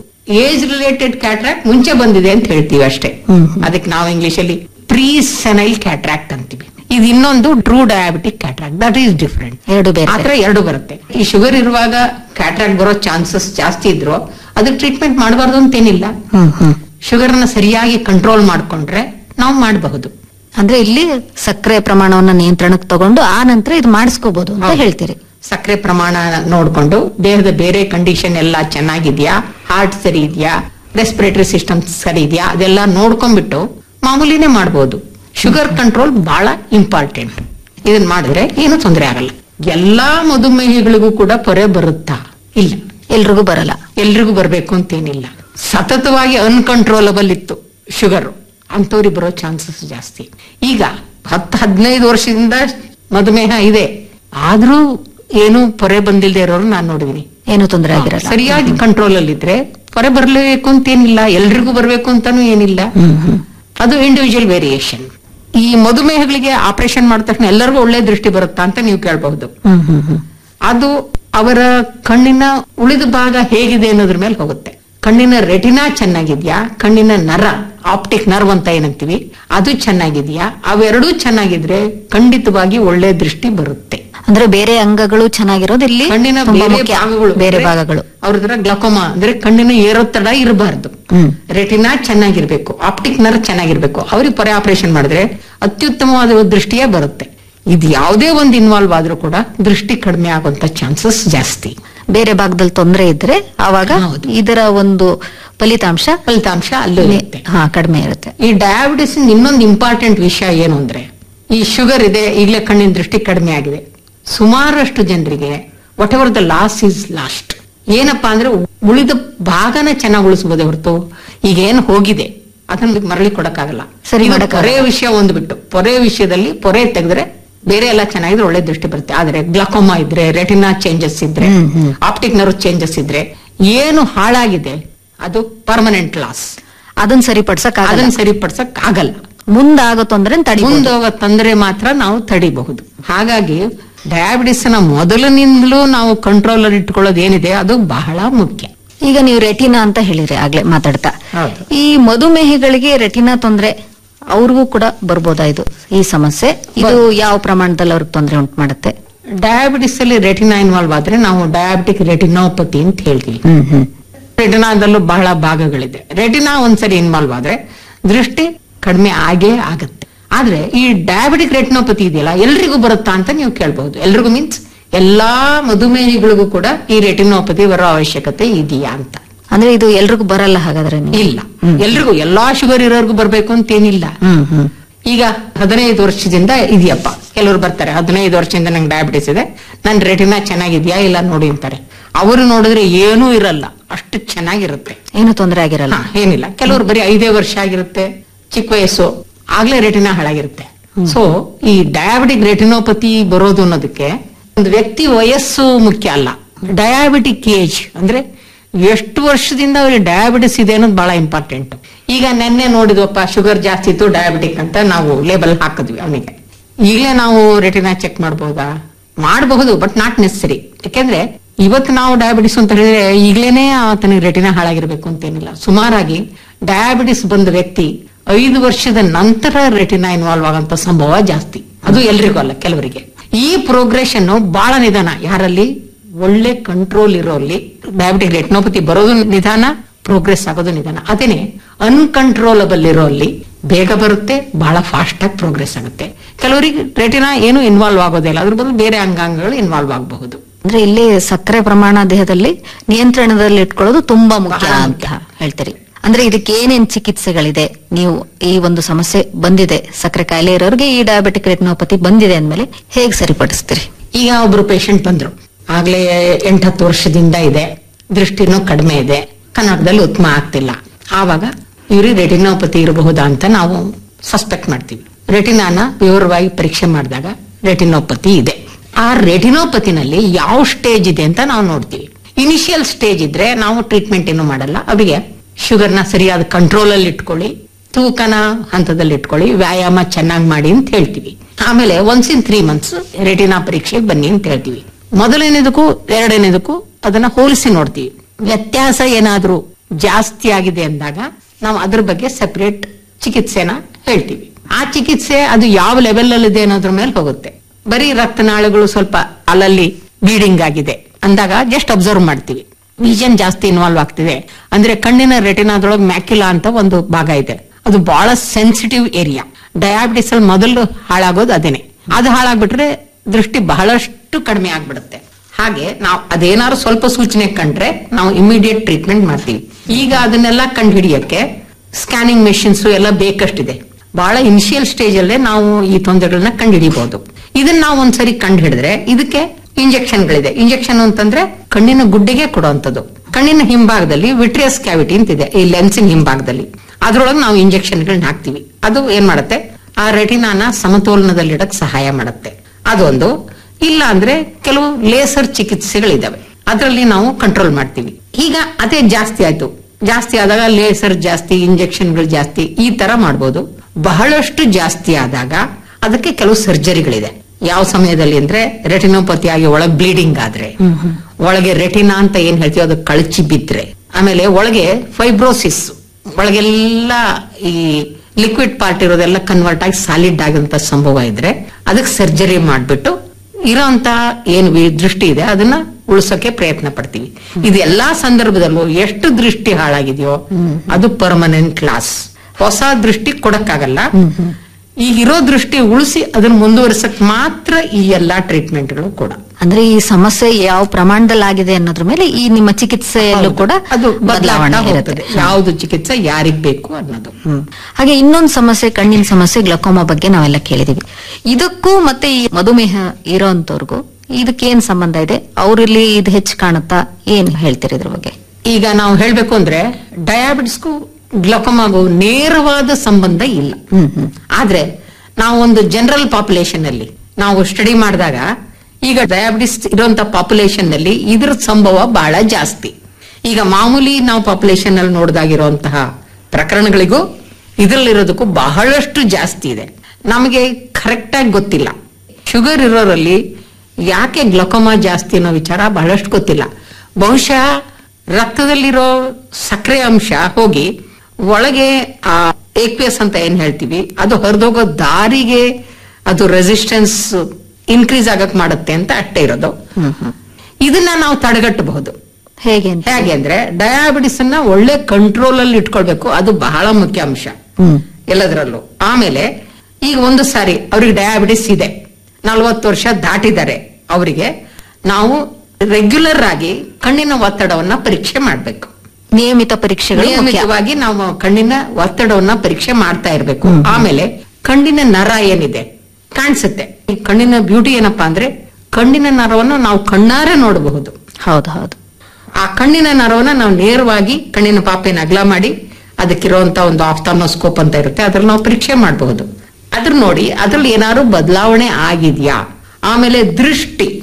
ಏಜ್ ರಿಲೇಟೆಡ್ ಕ್ಯಾಟ್ರಾಕ್ಟ್ ಮುಂಚೆ ಬಂದಿದೆ ಅಂತ ಹೇಳ್ತೀವಿ ಅಷ್ಟೇ. ಅದಕ್ಕೆ ನಾವು ಇಂಗ್ಲಿಷ್ ಅಲ್ಲಿ ಪ್ರೀ ಸೆನೈಲ್ ಕ್ಯಾಟ್ರಾಕ್ಟ್ ಅಂತೀವಿ. ಇದು ಇನ್ನೊಂದು true diabetic cataract, that is different. ಎರಡು ಬೇರೆ ಆತರ ಎರಡು ಬರುತ್ತೆ. ಈ ಶುಗರ್ ಇರುವಾಗ ಕ್ಯಾಟ್ರಾಕ್ಟ್ ಬರೋ ಚಾನ್ಸಸ್ ಜಾಸ್ತಿ ಇದ್ರು ಅದಕ್ಕೆ ಟ್ರೀಟ್ಮೆಂಟ್ ಮಾಡಬಾರ್ದು ಅಂತೇನಿಲ್ಲ. ಶುಗರ್ ನ ಸರಿಯಾಗಿ ಕಂಟ್ರೋಲ್ ಮಾಡ್ಕೊಂಡ್ರೆ ನಾವು ಮಾಡಬಹುದು. ಅಂದ್ರೆ ಇಲ್ಲಿ ಸಕ್ಕರೆ ಪ್ರಮಾಣವನ್ನ ನಿಯಂತ್ರಣಕ್ಕೆ ತಗೊಂಡು ಆ ನಂತರ ಇದು ಮಾಡಿಸ್ಕೋಬಹುದು ಅಂತ ಹೇಳ್ತೀರಿ. ಸಕ್ಕರೆ ಪ್ರಮಾಣ ನೋಡ್ಕೊಂಡು ದೇಹದ ಬೇರೆ ಕಂಡೀಷನ್ ಎಲ್ಲ ಚೆನ್ನಾಗಿದ್ಯಾ, ಹಾರ್ಟ್ ಸರಿ ಇದೆಯಾ, ರೆಸ್ಪಿರೇಟರಿ ಸಿಸ್ಟಮ್ ಸರಿ ಇದೆಯಾ, ಅದೆಲ್ಲ ನೋಡ್ಕೊಂಡ್ಬಿಟ್ಟು ಮಾಮೂಲಿನೇ ಮಾಡಬಹುದು. ಶುಗರ್ ಕಂಟ್ರೋಲ್ ಬಹಳ ಇಂಪಾರ್ಟೆಂಟ್. ಇದನ್ನ ಮಾಡಿದ್ರೆ ಏನು ತೊಂದರೆ ಆಗಲ್ಲ. ಎಲ್ಲಾ ಮಧುಮೇಹಿಗಳಿಗೂ ಕೂಡ ಪೊರೆ ಬರುತ್ತಾ? ಇಲ್ಲ, ಎಲ್ರಿಗೂ ಬರಲ್ಲ. ಎಲ್ರಿಗೂ ಬರ್ಬೇಕು ಅಂತೇನಿಲ್ಲ. ಸತತವಾಗಿ ಅನ್ಕಂಟ್ರೋಲಬಲ್ ಇತ್ತು ಶುಗರ್, ಅಂತವ್ರಿಗೆ ಬರೋ ಚಾನ್ಸಸ್ ಜಾಸ್ತಿ. ಈಗ ಹತ್ತು ಹದಿನೈದು ವರ್ಷದಿಂದ ಮಧುಮೇಹ ಇದೆ, ಆದ್ರೂ ಏನು ಪೊರೆ ಬಂದಿಲ್ದೇ ಇರೋರು ನಾನು ನೋಡಿದೀನಿ. ಏನು ತೊಂದರೆ ಆಗಿರಲ್ಲ. ಸರಿಯಾಗಿ ಕಂಟ್ರೋಲ್ ಅಲ್ಲಿ ಇದ್ರೆ ಪೊರೆ ಬರ್ಲೇಬೇಕು ಅಂತೇನಿಲ್ಲ, ಎಲ್ರಿಗೂ ಬರ್ಬೇಕು ಅಂತಾನು ಏನಿಲ್ಲ. ಅದು ಇಂಡಿವಿಜುವಲ್ ವೇರಿಯೇಷನ್. ಈ ಮಧುಮೇಹಗಳಿಗೆ ಆಪರೇಷನ್ ಮಾಡಿದ ತಕ್ಷಣ ಎಲ್ಲರಿಗೂ ಒಳ್ಳೆ ದೃಷ್ಟಿ ಬರುತ್ತಾ ಅಂತ ನೀವು ಕೇಳಬಹುದು. ಅದು ಅವರ ಕಣ್ಣಿನ ಉಳಿದ ಭಾಗ ಹೇಗಿದೆ ಅನ್ನೋದ್ರ ಮೇಲೆ ಹೋಗುತ್ತೆ. ಕಣ್ಣಿನ ರೆಟಿನಾ ಚೆನ್ನಾಗಿದ್ಯಾ, ಕಣ್ಣಿನ ನರ ಆಪ್ಟಿಕ್ ನರ್ವ್ ಅಂತ ಏನಂತೀವಿ ಅದು ಚೆನ್ನಾಗಿದ್ಯಾ, ಅವೆರಡೂ ಚೆನ್ನಾಗಿದ್ರೆ ಖಂಡಿತವಾಗಿ ಒಳ್ಳೆ ದೃಷ್ಟಿ ಬರುತ್ತೆ. ಅಂದ್ರೆ ಬೇರೆ ಅಂಗಗಳು ಚೆನ್ನಾಗಿರೋದು ಇಲ್ಲಿ ಕಣ್ಣಿನ ಬೇರೆ ಭಾಗಗಳು ಬೇರೆ ಭಾಗಗಳು ಅವ್ರದ್ರ ಗ್ಲಕೋಮಾ ಅಂದ್ರೆ ಕಣ್ಣಿನ ಏರೋತ್ತಡ ಇರಬಾರ್ದು. ರೆಟಿನಾ ಚೆನ್ನಾಗಿರ್ಬೇಕು, ಆಪ್ಟಿಕ್ ನರ್ವ್ ಚೆನ್ನಾಗಿರ್ಬೇಕು. ಅವ್ರಿಗೆ ಪೊರೆ ಆಪರೇಷನ್ ಮಾಡಿದ್ರೆ ಅತ್ಯುತ್ತಮವಾದ ದೃಷ್ಟಿಯೇ ಬರುತ್ತೆ. ಇದು ಯಾವುದೇ ಒಂದು ಇನ್ವಾಲ್ವ್ ಆದ್ರೂ ಕೂಡ ದೃಷ್ಟಿ ಕಡಿಮೆ ಆಗುವಂತ ಚಾನ್ಸಸ್ ಜಾಸ್ತಿ. ಬೇರೆ ಭಾಗದಲ್ಲಿ ತೊಂದರೆ ಇದ್ರೆ ಆವಾಗ ಇದರ ಒಂದು ಫಲಿತಾಂಶ ಫಲಿತಾಂಶ ಅಲ್ಲೂ ಇರುತ್ತೆ, ಹಾ ಕಡಿಮೆ ಇರುತ್ತೆ. ಈ ಡಯಾಬಿಟಿಸ್ ಇನ್ನೊಂದು ಇಂಪಾರ್ಟೆಂಟ್ ವಿಷಯ ಏನು ಅಂದ್ರೆ, ಈ ಶುಗರ್ ಇದೆ, ಈಗಲೇ ಕಣ್ಣಿನ ದೃಷ್ಟಿ ಕಡಿಮೆ ಆಗಿದೆ. ಸುಮಾರಷ್ಟು ಜನರಿಗೆ what ever the loss is last. ಏನಪ್ಪಾ ಅಂದ್ರೆ ಉಳಿದ ಭಾಗನ ಚೆನ್ನಾಗಿ ಉಳಿಸಬಹುದೇ ಹೊರತು ಈಗ ಏನ್ ಹೋಗಿದೆ ಅದನ್ನ ಮರಳಿ ಕೊಡಕ್ಕಾಗಲ್ಲ. ಸರಿ, ಪೊರೆ ವಿಷಯ ಒಂದು ಬಿಟ್ಟು ಪೊರೆ ವಿಷಯದಲ್ಲಿ ಪೊರೆ ತೆಗೆದ್ರೆ ಬೇರೆ ಎಲ್ಲ ಚೆನ್ನಾಗಿದ್ರೆ ಒಳ್ಳೆ ದೃಷ್ಟಿ ಬರುತ್ತೆ. ಆದ್ರೆ ಗ್ಲಾಕೋಮಾ ಇದ್ರೆ, ರೆಟಿನಾ ಚೇಂಜಸ್ ಇದ್ರೆ, ಆಪ್ಟಿಕ್ ನರ್ವ್ ಚೇಂಜಸ್ ಇದ್ರೆ, ಏನು ಹಾಳಾಗಿದೆ ಅದು ಪರ್ಮನೆಂಟ್ ಲಾಸ್. ಅದನ್ನ ಸರಿಪಡಿಸಕ್ ಅದನ್ನ ಸರಿಪಡಿಸಕ್ ಆಗಲ್ಲ. ಮುಂದಾಗೋ ತೊಂದರೆ ತಡಿ ಮುಂದೋಗೋ ತೊಂದರೆ ಮಾತ್ರ ನಾವು ತಡಿಬಹುದು. ಹಾಗಾಗಿ ಡಯಾಬಿಟಿಸ್ ನ ಮೊದಲಿನಿಂದಲೂ ನಾವು ಕಂಟ್ರೋಲ್ ಅಲ್ಲಿ ಇಟ್ಕೊಳ್ಳೋದು ಏನಿದೆ ಅದು ಬಹಳ ಮುಖ್ಯ. ಈಗ ನೀವು ರೆಟಿನಾ ಅಂತ ಹೇಳಿರಿ ಆಗ್ಲೇ ಮಾತಾಡ್ತಾ, ಈ ಮಧುಮೇಹಿಗಳಿಗೆ ರೆಟಿನಾ ತೊಂದ್ರೆ ಅವ್ರಿಗೂ ಕೂಡ ಬರ್ಬೋದಾ ಇದು ಈ ಸಮಸ್ಯೆ? ಇದು ಯಾವ ಪ್ರಮಾಣದಲ್ಲಿ ಅವ್ರಿಗೆ ತೊಂದರೆ ಉಂಟು ಮಾಡುತ್ತೆ? ಡಯಾಬಿಟಿಸ್ ಅಲ್ಲಿ ರೆಟಿನಾ ಇನ್ವಾಲ್ವ್ ಆದ್ರೆ ನಾವು ಡಯಾಬಿಟಿಕ್ ರೆಟಿನೋಪತಿ ಅಂತ ಹೇಳ್ತೀವಿ. ರೆಟಿನಾದಲ್ಲೂ ಬಹಳ ಭಾಗಗಳಿದೆ. ರೆಟಿನಾ ಒಂದ್ಸರಿ ಇನ್ವಾಲ್ವ್ ಆದ್ರೆ ದೃಷ್ಟಿ ಕಡಿಮೆ ಆಗೇ ಆಗತ್ತೆ. ಆದ್ರೆ ಈ ಡಯಾಬಿಟಿಕ್ ರೆಟಿನೋಪತಿ ಇದೆಯಲ್ಲ ಎಲ್ರಿಗೂ ಬರುತ್ತಾ ಅಂತ ನೀವು ಕೇಳಬಹುದು. ಎಲ್ರಿಗೂ ಮೀನ್ಸ್ ಎಲ್ಲಾ ಮಧುಮೇಹಿಗಳಿಗೂ ಕೂಡ ಈ ರೆಟಿನೋಪತಿ ಬರೋ ಅವಶ್ಯಕತೆ ಇದೆಯಾ ಅಂತ. ಅಂದ್ರೆ ಇದು ಎಲ್ರಿಗೂ ಬರಲ್ಲ ಹಾಗಾದ್ರೆ? ಇಲ್ಲ, ಎಲ್ರಿಗೂ ಎಲ್ಲಾ ಶುಗರ್ ಇರೋರ್ಗು ಬರ್ಬೇಕು ಅಂತೇನಿಲ್ಲ. ಈಗ ಹದಿನೈದು ವರ್ಷದಿಂದ ಇದೆಯಪ್ಪ, ಕೆಲವರು ಬರ್ತಾರೆ ಹದಿನೈದು ವರ್ಷದಿಂದ ನಂಗೆ ಡಯಾಬಿಟಿಸ್ ಇದೆ, ನನ್ ರೆಟಿನಾ ಚೆನ್ನಾಗಿದ್ಯಾ ಇಲ್ಲ ನೋಡಿ ಅಂತಾರೆ. ಅವರು ನೋಡಿದ್ರೆ ಏನೂ ಇರಲ್ಲ, ಅಷ್ಟು ಚೆನ್ನಾಗಿರುತ್ತೆ, ಏನು ತೊಂದರೆ ಆಗಿರಲ್ಲ, ಏನಿಲ್ಲ. ಕೆಲವರು ಬರೀ ಐದೇ ವರ್ಷ ಆಗಿರುತ್ತೆ, ಚಿಕ್ಕ ವಯಸ್ಸು, ಆಗ್ಲೇ ರೆಟಿನಾ ಹಾಳಾಗಿರುತ್ತೆ. ಸೊ ಈ ಡಯಾಬಿಟಿಕ್ ರೆಟಿನೋಪತಿ ಬರೋದು ಅನ್ನೋದಕ್ಕೆ ಒಂದು ವ್ಯಕ್ತಿ ವಯಸ್ಸು ಮುಖ್ಯ ಅಲ್ಲ, ಡಯಾಬಿಟಿಕ್ ಏಜ್ ಅಂದ್ರೆ ಎಷ್ಟು ವರ್ಷದಿಂದ ಅವ್ರಿಗೆ ಡಯಾಬಿಟಿಸ್ ಇದೆ ಅನ್ನೋದು ಬಹಳ ಇಂಪಾರ್ಟೆಂಟ್. ಈಗ ನೆನ್ನೆ ನೋಡಿದ್ವಪ್ಪ ಶುಗರ್ ಜಾಸ್ತಿ ಇತ್ತು ಡಯಾಬಿಟಿಕ್ ಅಂತ ನಾವು ಲೇಬಲ್ ಹಾಕಿದ್ವಿ ಅವನಿಗೆ. ಈಗಲೇ ನಾವು ರೆಟಿನಾ ಚೆಕ್ ಮಾಡಬಹುದಾ? ಮಾಡಬಹುದು, ಬಟ್ ನಾಟ್ ನೆಸರಿ. ಯಾಕೆಂದ್ರೆ ಇವತ್ತು ನಾವು ಡಯಾಬಿಟಿಸ್ ಅಂತ ಹೇಳಿದ್ರೆ ಈಗಲೇನೆ ಆತನಿಗೆ ರೆಟಿನಾ ಹಾಳಾಗಿರ್ಬೇಕು ಅಂತೇನಿಲ್ಲ. ಸುಮಾರಾಗಿ ಡಯಾಬಿಟಿಸ್ ಬಂದ ವ್ಯಕ್ತಿ ಐದು ವರ್ಷದ ನಂತರ ರೆಟಿನಾ ಇನ್ವಾಲ್ವ್ ಆಗಂತ ಸಂಭವ ಜಾಸ್ತಿ. ಅದು ಎಲ್ರಿಗೂ ಅಲ್ಲ, ಕೆಲವರಿಗೆ. ಈ ಪ್ರೋಗ್ರೆಷನ್ ಬಹಳ ನಿಧಾನ. ಯಾರಲ್ಲಿ ಒಳ್ಳೆ ಕಂಟ್ರೋಲ್ ಇರೋಲ್ಲಿ ಡಯಾಬಿಟಿಕ್ ರೆಟಿನೋಪತಿ ಬರೋದು ನಿಧಾನ, ಪ್ರೋಗ್ರೆಸ್ ಆಗೋದು ನಿಧಾನ. ಅದೇನೆ ಅನ್ಕಂಟ್ರೋಲಬಲ್ ಇರೋಲ್ಲಿ ಬೇಗ ಬರುತ್ತೆ, ಬಹಳ ಫಾಸ್ಟ್ ಆಗಿ ಪ್ರೋಗ್ರೆಸ್ ಆಗುತ್ತೆ. ಕೆಲವರಿಗೆ ರೆಟಿನಾ ಏನು ಇನ್ವಾಲ್ವ್ ಆಗೋದಿಲ್ಲ, ಅದ್ರ ಬದಲು ಬೇರೆ ಅಂಗಾಂಗಗಳು ಇನ್ವಾಲ್ವ್ ಆಗಬಹುದು. ಅಂದ್ರೆ ಇಲ್ಲಿ ಸಕ್ಕರೆ ಪ್ರಮಾಣ ದೇಹದಲ್ಲಿ ನಿಯಂತ್ರಣದಲ್ಲಿ ಇಟ್ಕೊಳ್ಳೋದು ತುಂಬಾ ಮುಖ್ಯ ಅಂತ ಹೇಳ್ತೀರಿ. ಅಂದ್ರೆ ಇದಕ್ಕೆ ಏನೇನ್ ಚಿಕಿತ್ಸೆಗಳಿದೆ? ನೀವು ಈ ಒಂದು ಸಮಸ್ಯೆ ಬಂದಿದೆ, ಸಕ್ಕರೆ ಕಾಯಿಲೆ ಇರೋರಿಗೆ ಈ ಡಯಾಬಿಟಿಕ್ ರೆಟಿನೋಪತಿ ಬಂದಿದೆ ಅಂದ್ಮೇಲೆ ಹೇಗೆ ಸರಿಪಡಿಸ್ತೀರಿ? ಈಗ ಒಬ್ರು ಪೇಷಂಟ್ ಬಂದ್ರು, ಆಗ್ಲೇ ಎಂಟತ್ತು ವರ್ಷದಿಂದ ಇದೆ, ದೃಷ್ಟಿನೂ ಕಡಿಮೆ ಇದೆ, ಕನ್ನಡದಲ್ಲಿ ಉತ್ತಮ ಆಗ್ತಿಲ್ಲ. ಆವಾಗ ಇವ್ರಿಗೆ ರೆಟಿನೋಪತಿ ಇರಬಹುದಾ ಅಂತ ನಾವು ಸಸ್ಪೆಕ್ಟ್ ಮಾಡ್ತೀವಿ. ರೆಟಿನಾನ ವಿವರವಾಗಿ ಪರೀಕ್ಷೆ ಮಾಡಿದಾಗ ರೆಟಿನೋಪತಿ ಇದೆ. ಆ ರೆಟಿನೋಪತಿನಲ್ಲಿ ಯಾವ ಸ್ಟೇಜ್ ಇದೆ ಅಂತ ನಾವು ನೋಡ್ತೀವಿ. ಇನಿಷಿಯಲ್ ಸ್ಟೇಜ್ ಇದ್ರೆ ನಾವು ಟ್ರೀಟ್ಮೆಂಟ್ ಏನು ಮಾಡಲ್ಲ. ಅವರಿಗೆ ಶುಗರ್ನ ಸರಿಯಾದ ಕಂಟ್ರೋಲ್ ಅಲ್ಲಿ ಇಟ್ಕೊಳ್ಳಿ, ತೂಕನ ಹಂತದಲ್ಲಿ ಇಟ್ಕೊಳ್ಳಿ, ವ್ಯಾಯಾಮ ಚೆನ್ನಾಗಿ ಮಾಡಿ ಅಂತ ಹೇಳ್ತೀವಿ. ಆಮೇಲೆ once in three months retina ಪರೀಕ್ಷೆಗೆ ಬನ್ನಿ ಅಂತ ಹೇಳ್ತೀವಿ. ಮೊದಲನೇದಕ್ಕೂ ಎರಡನೇದಕ್ಕೂ ಅದನ್ನ ಹೋಲಿಸಿ ನೋಡ್ತೀವಿ. ವ್ಯತ್ಯಾಸ ಏನಾದ್ರೂ ಜಾಸ್ತಿ ಆಗಿದೆ ಅಂದಾಗ ನಾವು ಅದ್ರ ಬಗ್ಗೆ ಸೆಪರೇಟ್ ಚಿಕಿತ್ಸೆನ ಹೇಳ್ತೀವಿ. ಆ ಚಿಕಿತ್ಸೆ ಅದು ಯಾವ ಲೆವೆಲ್ ಅಲ್ಲಿ ಇದೆ ಅನ್ನೋದ್ರ ಮೇಲೆ ಹೋಗುತ್ತೆ. ಬರೀ ರಕ್ತನಾಳಗಳು ಸ್ವಲ್ಪ ಅಲ್ಲಲ್ಲಿ ಬ್ಲೀಡಿಂಗ್ ಆಗಿದೆ ಅಂದಾಗ ಜಸ್ಟ್ ಅಬ್ಸರ್ವ್ ಮಾಡ್ತೀವಿ. ವಿಷನ್ ಜಾಸ್ತಿ ಇನ್ವಾಲ್ವ್ ಆಗ್ತಿದೆ ಅಂದ್ರೆ ಕಣ್ಣಿನ ರೆಟಿನಾದೊಳಗೆ ಮ್ಯಾಕ್ಯುಲಾ ಅಂತ ಒಂದು ಭಾಗ ಇದೆ, ಅದು ಬಹಳ ಸೆನ್ಸಿಟಿವ್ ಏರಿಯಾ. ಡಯಾಬಿಟಿಸ್ ಅಲ್ಲಿ ಮೊದಲು ಹಾಳಾಗೋದು ಅದೇನೆ. ಅದು ಹಾಳಾಗ್ಬಿಟ್ರೆ ದೃಷ್ಟಿ ಬಹಳಷ್ಟು ಕಡಿಮೆ ಆಗ್ಬಿಡುತ್ತೆ. ಹಾಗೆ ನಾವು ಅದೇನಾದ್ರು ಸ್ವಲ್ಪ ಸೂಚನೆ ಕಂಡ್ರೆ ನಾವು ಇಮಿಡಿಯೇಟ್ ಟ್ರೀಟ್ಮೆಂಟ್ ಮಾಡ್ತೀವಿ. ಈಗ ಅದನ್ನೆಲ್ಲ ಕಂಡು ಹಿಡಿಯಕ್ಕೆ ಸ್ಕ್ಯಾನಿಂಗ್ ಮೆಷಿನ್ಸ್ ಎಲ್ಲ ಬೇಕಷ್ಟಿದೆ. ಬಹಳ ಇನಿಷಿಯಲ್ ಸ್ಟೇಜ್ ಅಲ್ಲೇ ನಾವು ಈ ತೊಂದರೆಗಳನ್ನ ಕಂಡು ಹಿಡಿಬಹುದು. ಇದನ್ನ ನಾವು ಒಂದ್ಸರಿ ಕಂಡು ಹಿಡಿದ್ರೆ ಇದಕ್ಕೆ ಇಂಜೆಕ್ಷನ್ಗಳಿದೆ. ಇಂಜೆಕ್ಷನ್ ಅಂತಂದ್ರೆ ಕಣ್ಣಿನ ಗುಡ್ಡೆಗೆ ಕೊಡುವಂತದ್ದು. ಕಣ್ಣಿನ ಹಿಂಭಾಗದಲ್ಲಿ ವಿಟ್ರಿಯಸ್ ಕ್ಯಾವಿಟಿ ಅಂತಿದೆ, ಈ ಲೆನ್ಸಿನ ಹಿಂಭಾಗದಲ್ಲಿ. ಅದ್ರೊಳಗೆ ನಾವು ಇಂಜೆಕ್ಷನ್ಗಳನ್ನ ಹಾಕ್ತಿವಿ. ಅದು ಏನ್ ಮಾಡುತ್ತೆ, ಆ ರೆಟಿನಾನ ಸಮತೋಲನದಲ್ಲಿಡಕ್ ಸಹಾಯ ಮಾಡುತ್ತೆ. ಅದೊಂದು. ಇಲ್ಲ ಅಂದ್ರೆ ಕೆಲವು ಲೇಸರ್ ಚಿಕಿತ್ಸೆಗಳಿದಾವೆ, ಅದರಲ್ಲಿ ನಾವು ಕಂಟ್ರೋಲ್ ಮಾಡ್ತೀವಿ. ಈಗ ಅದೇ ಜಾಸ್ತಿ ಆಯ್ತು, ಜಾಸ್ತಿ ಆದಾಗ ಲೇಸರ್ ಜಾಸ್ತಿ, ಇಂಜೆಕ್ಷನ್ಗಳು ಜಾಸ್ತಿ, ಈ ತರ ಮಾಡ್ಬೋದು. ಬಹಳಷ್ಟು ಜಾಸ್ತಿ ಆದಾಗ ಅದಕ್ಕೆ ಕೆಲವು ಸರ್ಜರಿಗಳಿದೆ. ಯಾವ ಸಮಯದಲ್ಲಿ ಅಂದ್ರೆ ರೆಟಿನೋಪತಿ ಆಗಿ ಒಳಗೆ ಬ್ಲೀಡಿಂಗ್ ಆದ್ರೆ, ಒಳಗೆ ರೆಟಿನಾ ಅಂತ ಏನ್ ಹೇಳ್ತೀವಿ ಅದು ಕಳಚಿ ಬಿದ್ರೆ, ಆಮೇಲೆ ಒಳಗೆ ಫೈಬ್ರೋಸಿಸ್, ಒಳಗೆಲ್ಲ ಈ ಲಿಕ್ವಿಡ್ ಪಾರ್ಟ್ ಇರೋದೆಲ್ಲ ಕನ್ವರ್ಟ್ ಆಗಿ ಸಾಲಿಡ್ ಆಗಂತ ಸಂಭವ ಇದ್ರೆ ಅದಕ್ಕೆ ಸರ್ಜರಿ ಮಾಡ್ಬಿಟ್ಟು ಇರೋಂತ ಏನ್ ದೃಷ್ಟಿ ಇದೆ ಅದನ್ನ ಉಳಿಸೋಕೆ ಪ್ರಯತ್ನ ಪಡ್ತೀವಿ. ಇದೆಲ್ಲಾ ಸಂದರ್ಭದಲ್ಲೂ ಎಷ್ಟು ದೃಷ್ಟಿ ಹಾಳಾಗಿದೆಯೋ ಅದು ಪರ್ಮನೆಂಟ್ ಲಾಸ್. ಹೊಸ ದೃಷ್ಟಿ ಕೊಡಕ್ಕಾಗಲ್ಲ. ಈಗಿರೋ ದೃಷ್ಟಿ ಉಳಿಸಿ ಅದನ್ನ ಮುಂದುವರಿಸಕ್ ಮಾತ್ರ ಈ ಎಲ್ಲಾ ಟ್ರೀಟ್ಮೆಂಟ್ಗಳು ಕೂಡ. ಅಂದ್ರೆ ಈ ಸಮಸ್ಯೆ ಯಾವ ಪ್ರಮಾಣದಲ್ಲಿ ಆಗಿದೆ ಅನ್ನೋದ್ರ ಮೇಲೆ ಈ ನಿಮ್ಮ ಚಿಕಿತ್ಸೆಯಲ್ಲೂ ಕೂಡ ಅದು ಬದಲಾವಣೆ ಇರುತ್ತದೆ, ಯಾವ್ದು ಚಿಕಿತ್ಸೆ ಯಾರಿಗ್ ಬೇಕು ಅನ್ನೋದು. ಹಾಗೆ ಇನ್ನೊಂದು ಸಮಸ್ಯೆ, ಕಣ್ಣಿನ ಸಮಸ್ಯೆ ಗ್ಲಕೋಮಾ ಬಗ್ಗೆ ನಾವೆಲ್ಲ ಕೇಳಿದೀವಿ. ಇದಕ್ಕೂ ಮತ್ತೆ ಈ ಮಧುಮೇಹ ಇರೋಂತವ್ರಿಗೂ ಇದಕ್ಕೆ ಏನ್ ಸಂಬಂಧ ಇದೆ? ಅವ್ರಲ್ಲಿ ಇದು ಹೆಚ್ಚು ಕಾಣುತ್ತಾ? ಏನ್ ಹೇಳ್ತೀರಿ ಇದ್ರ ಬಗ್ಗೆ? ಈಗ ನಾವು ಹೇಳ್ಬೇಕು ಅಂದ್ರೆ ಡಯಾಬಿಟಿಸ್ಗೂ ಗ್ಲಕೋಮಾಗೂ ನೇರವಾದ ಸಂಬಂಧ ಇಲ್ಲ. ಆದ್ರೆ ನಾವು ಒಂದು ಜನರಲ್ ಪಾಪ್ಯುಲೇಷನ್ ಅಲ್ಲಿ ನಾವು ಸ್ಟಡಿ ಮಾಡಿದಾಗ ಈಗ ಡಯಾಬಿಟಿಸ್ ಇರುವಂತ ಪಾಪ್ಯುಲೇಷನ್ ನಲ್ಲಿ ಇದ್ರ ಸಂಭವ ಬಹಳ ಜಾಸ್ತಿ. ಈಗ ಮಾಮೂಲಿ ನಾವು ಪಾಪ್ಯುಲೇಷನ್ ಅಲ್ಲಿ ನೋಡಿದಾಗಿರುವಂತಹ ಪ್ರಕರಣಗಳಿಗೂ ಇದ್ರಲ್ಲಿರೋದಕ್ಕೂ ಬಹಳಷ್ಟು ಜಾಸ್ತಿ ಇದೆ. ನಮಗೆ ಕರೆಕ್ಟ್ ಆಗಿ ಗೊತ್ತಿಲ್ಲ. ಶುಗರ್ ಇರೋರಲ್ಲಿ ಯಾಕೆ ಗ್ಲಕೋಮಾ ಜಾಸ್ತಿ ಅನ್ನೋ ವಿಚಾರ ಬಹಳಷ್ಟು ಗೊತ್ತಿಲ್ಲ. ಬಹುಶಃ ರಕ್ತದಲ್ಲಿರೋ ಸಕ್ಕರೆ ಅಂಶ ಹೋಗಿ ಒಳಗೆ ಆ ಏಕ್ವಿಯಸ್ ಅಂತ ಏನ್ ಹೇಳ್ತೀವಿ ಅದು ಹರಿದೋಗೋ ದಾರಿಗೆ ಅದು ರೆಸಿಸ್ಟೆನ್ಸ್ ಇನ್ಕ್ರೀಸ್ ಆಗಕ್ ಮಾಡುತ್ತೆ ಅಂತ ಅಷ್ಟೇ ಇರೋದು. ಇದನ್ನ ನಾವು ತಡೆಗಟ್ಟಬಹುದು. ಹೇಗೆ ಹೇಗೆ ಅಂದ್ರೆ ಡಯಾಬಿಟಿಸ್ ಅನ್ನ ಒಳ್ಳೆ ಕಂಟ್ರೋಲ್ ಅಲ್ಲಿ ಇಟ್ಕೊಳ್ಬೇಕು, ಅದು ಬಹಳ ಮುಖ್ಯ ಅಂಶ ಎಲ್ಲದರಲ್ಲೂ. ಆಮೇಲೆ ಈಗ ಒಂದು ಸಾರಿ ಅವ್ರಿಗೆ ಡಯಾಬಿಟಿಸ್ ಇದೆ, ನಲ್ವತ್ತು ವರ್ಷ ದಾಟಿದ್ದಾರೆ, ಅವರಿಗೆ ನಾವು ರೆಗ್ಯುಲರ್ ಆಗಿ ಕಣ್ಣಿನ ಒತ್ತಡವನ್ನ ಪರೀಕ್ಷೆ ಮಾಡ್ಬೇಕು. ನಿಯಮಿತ ಪರೀಕ್ಷೆಗಳು ನಿಯಮಿತವಾಗಿ ನಾವು ಕಣ್ಣಿನ ಒತ್ತಡವನ್ನ ಪರೀಕ್ಷೆ ಮಾಡ್ತಾ ಇರ್ಬೇಕು. ಆಮೇಲೆ ಕಣ್ಣಿನ ನರ ಏನಿದೆ ಕಾಣಿಸುತ್ತೆ. ಈ ಕಣ್ಣಿನ ಬ್ಯೂಟಿ ಏನಪ್ಪಾ ಅಂದ್ರೆ ಕಣ್ಣಿನ ನರವನ್ನು ನಾವು ಕಣ್ಣಾರೆ ನೋಡಬಹುದು. ಹೌದು ಹೌದು. ಆ ಕಣ್ಣಿನ ನರವನ್ನ ನಾವು ನೇರವಾಗಿ ಕಣ್ಣಿನ ಪಾಪೆನ ಅಗಲ ಮಾಡಿ ಅದಕ್ಕಿರುವಂತ ಒಂದು ಆಫ್ಥಾಲ್ಮೋಸ್ಕೋಪ್ ಅಂತ ಇರುತ್ತೆ, ಅದ್ರಲ್ಲಿ ನಾವು ಪರೀಕ್ಷೆ ಮಾಡಬಹುದು. ಅದ್ರ ನೋಡಿ ಅದ್ರಲ್ಲಿ ಏನಾದ್ರು ಬದಲಾವಣೆ ಆಗಿದ್ಯಾ. ಆಮೇಲೆ ದೃಷ್ಟಿ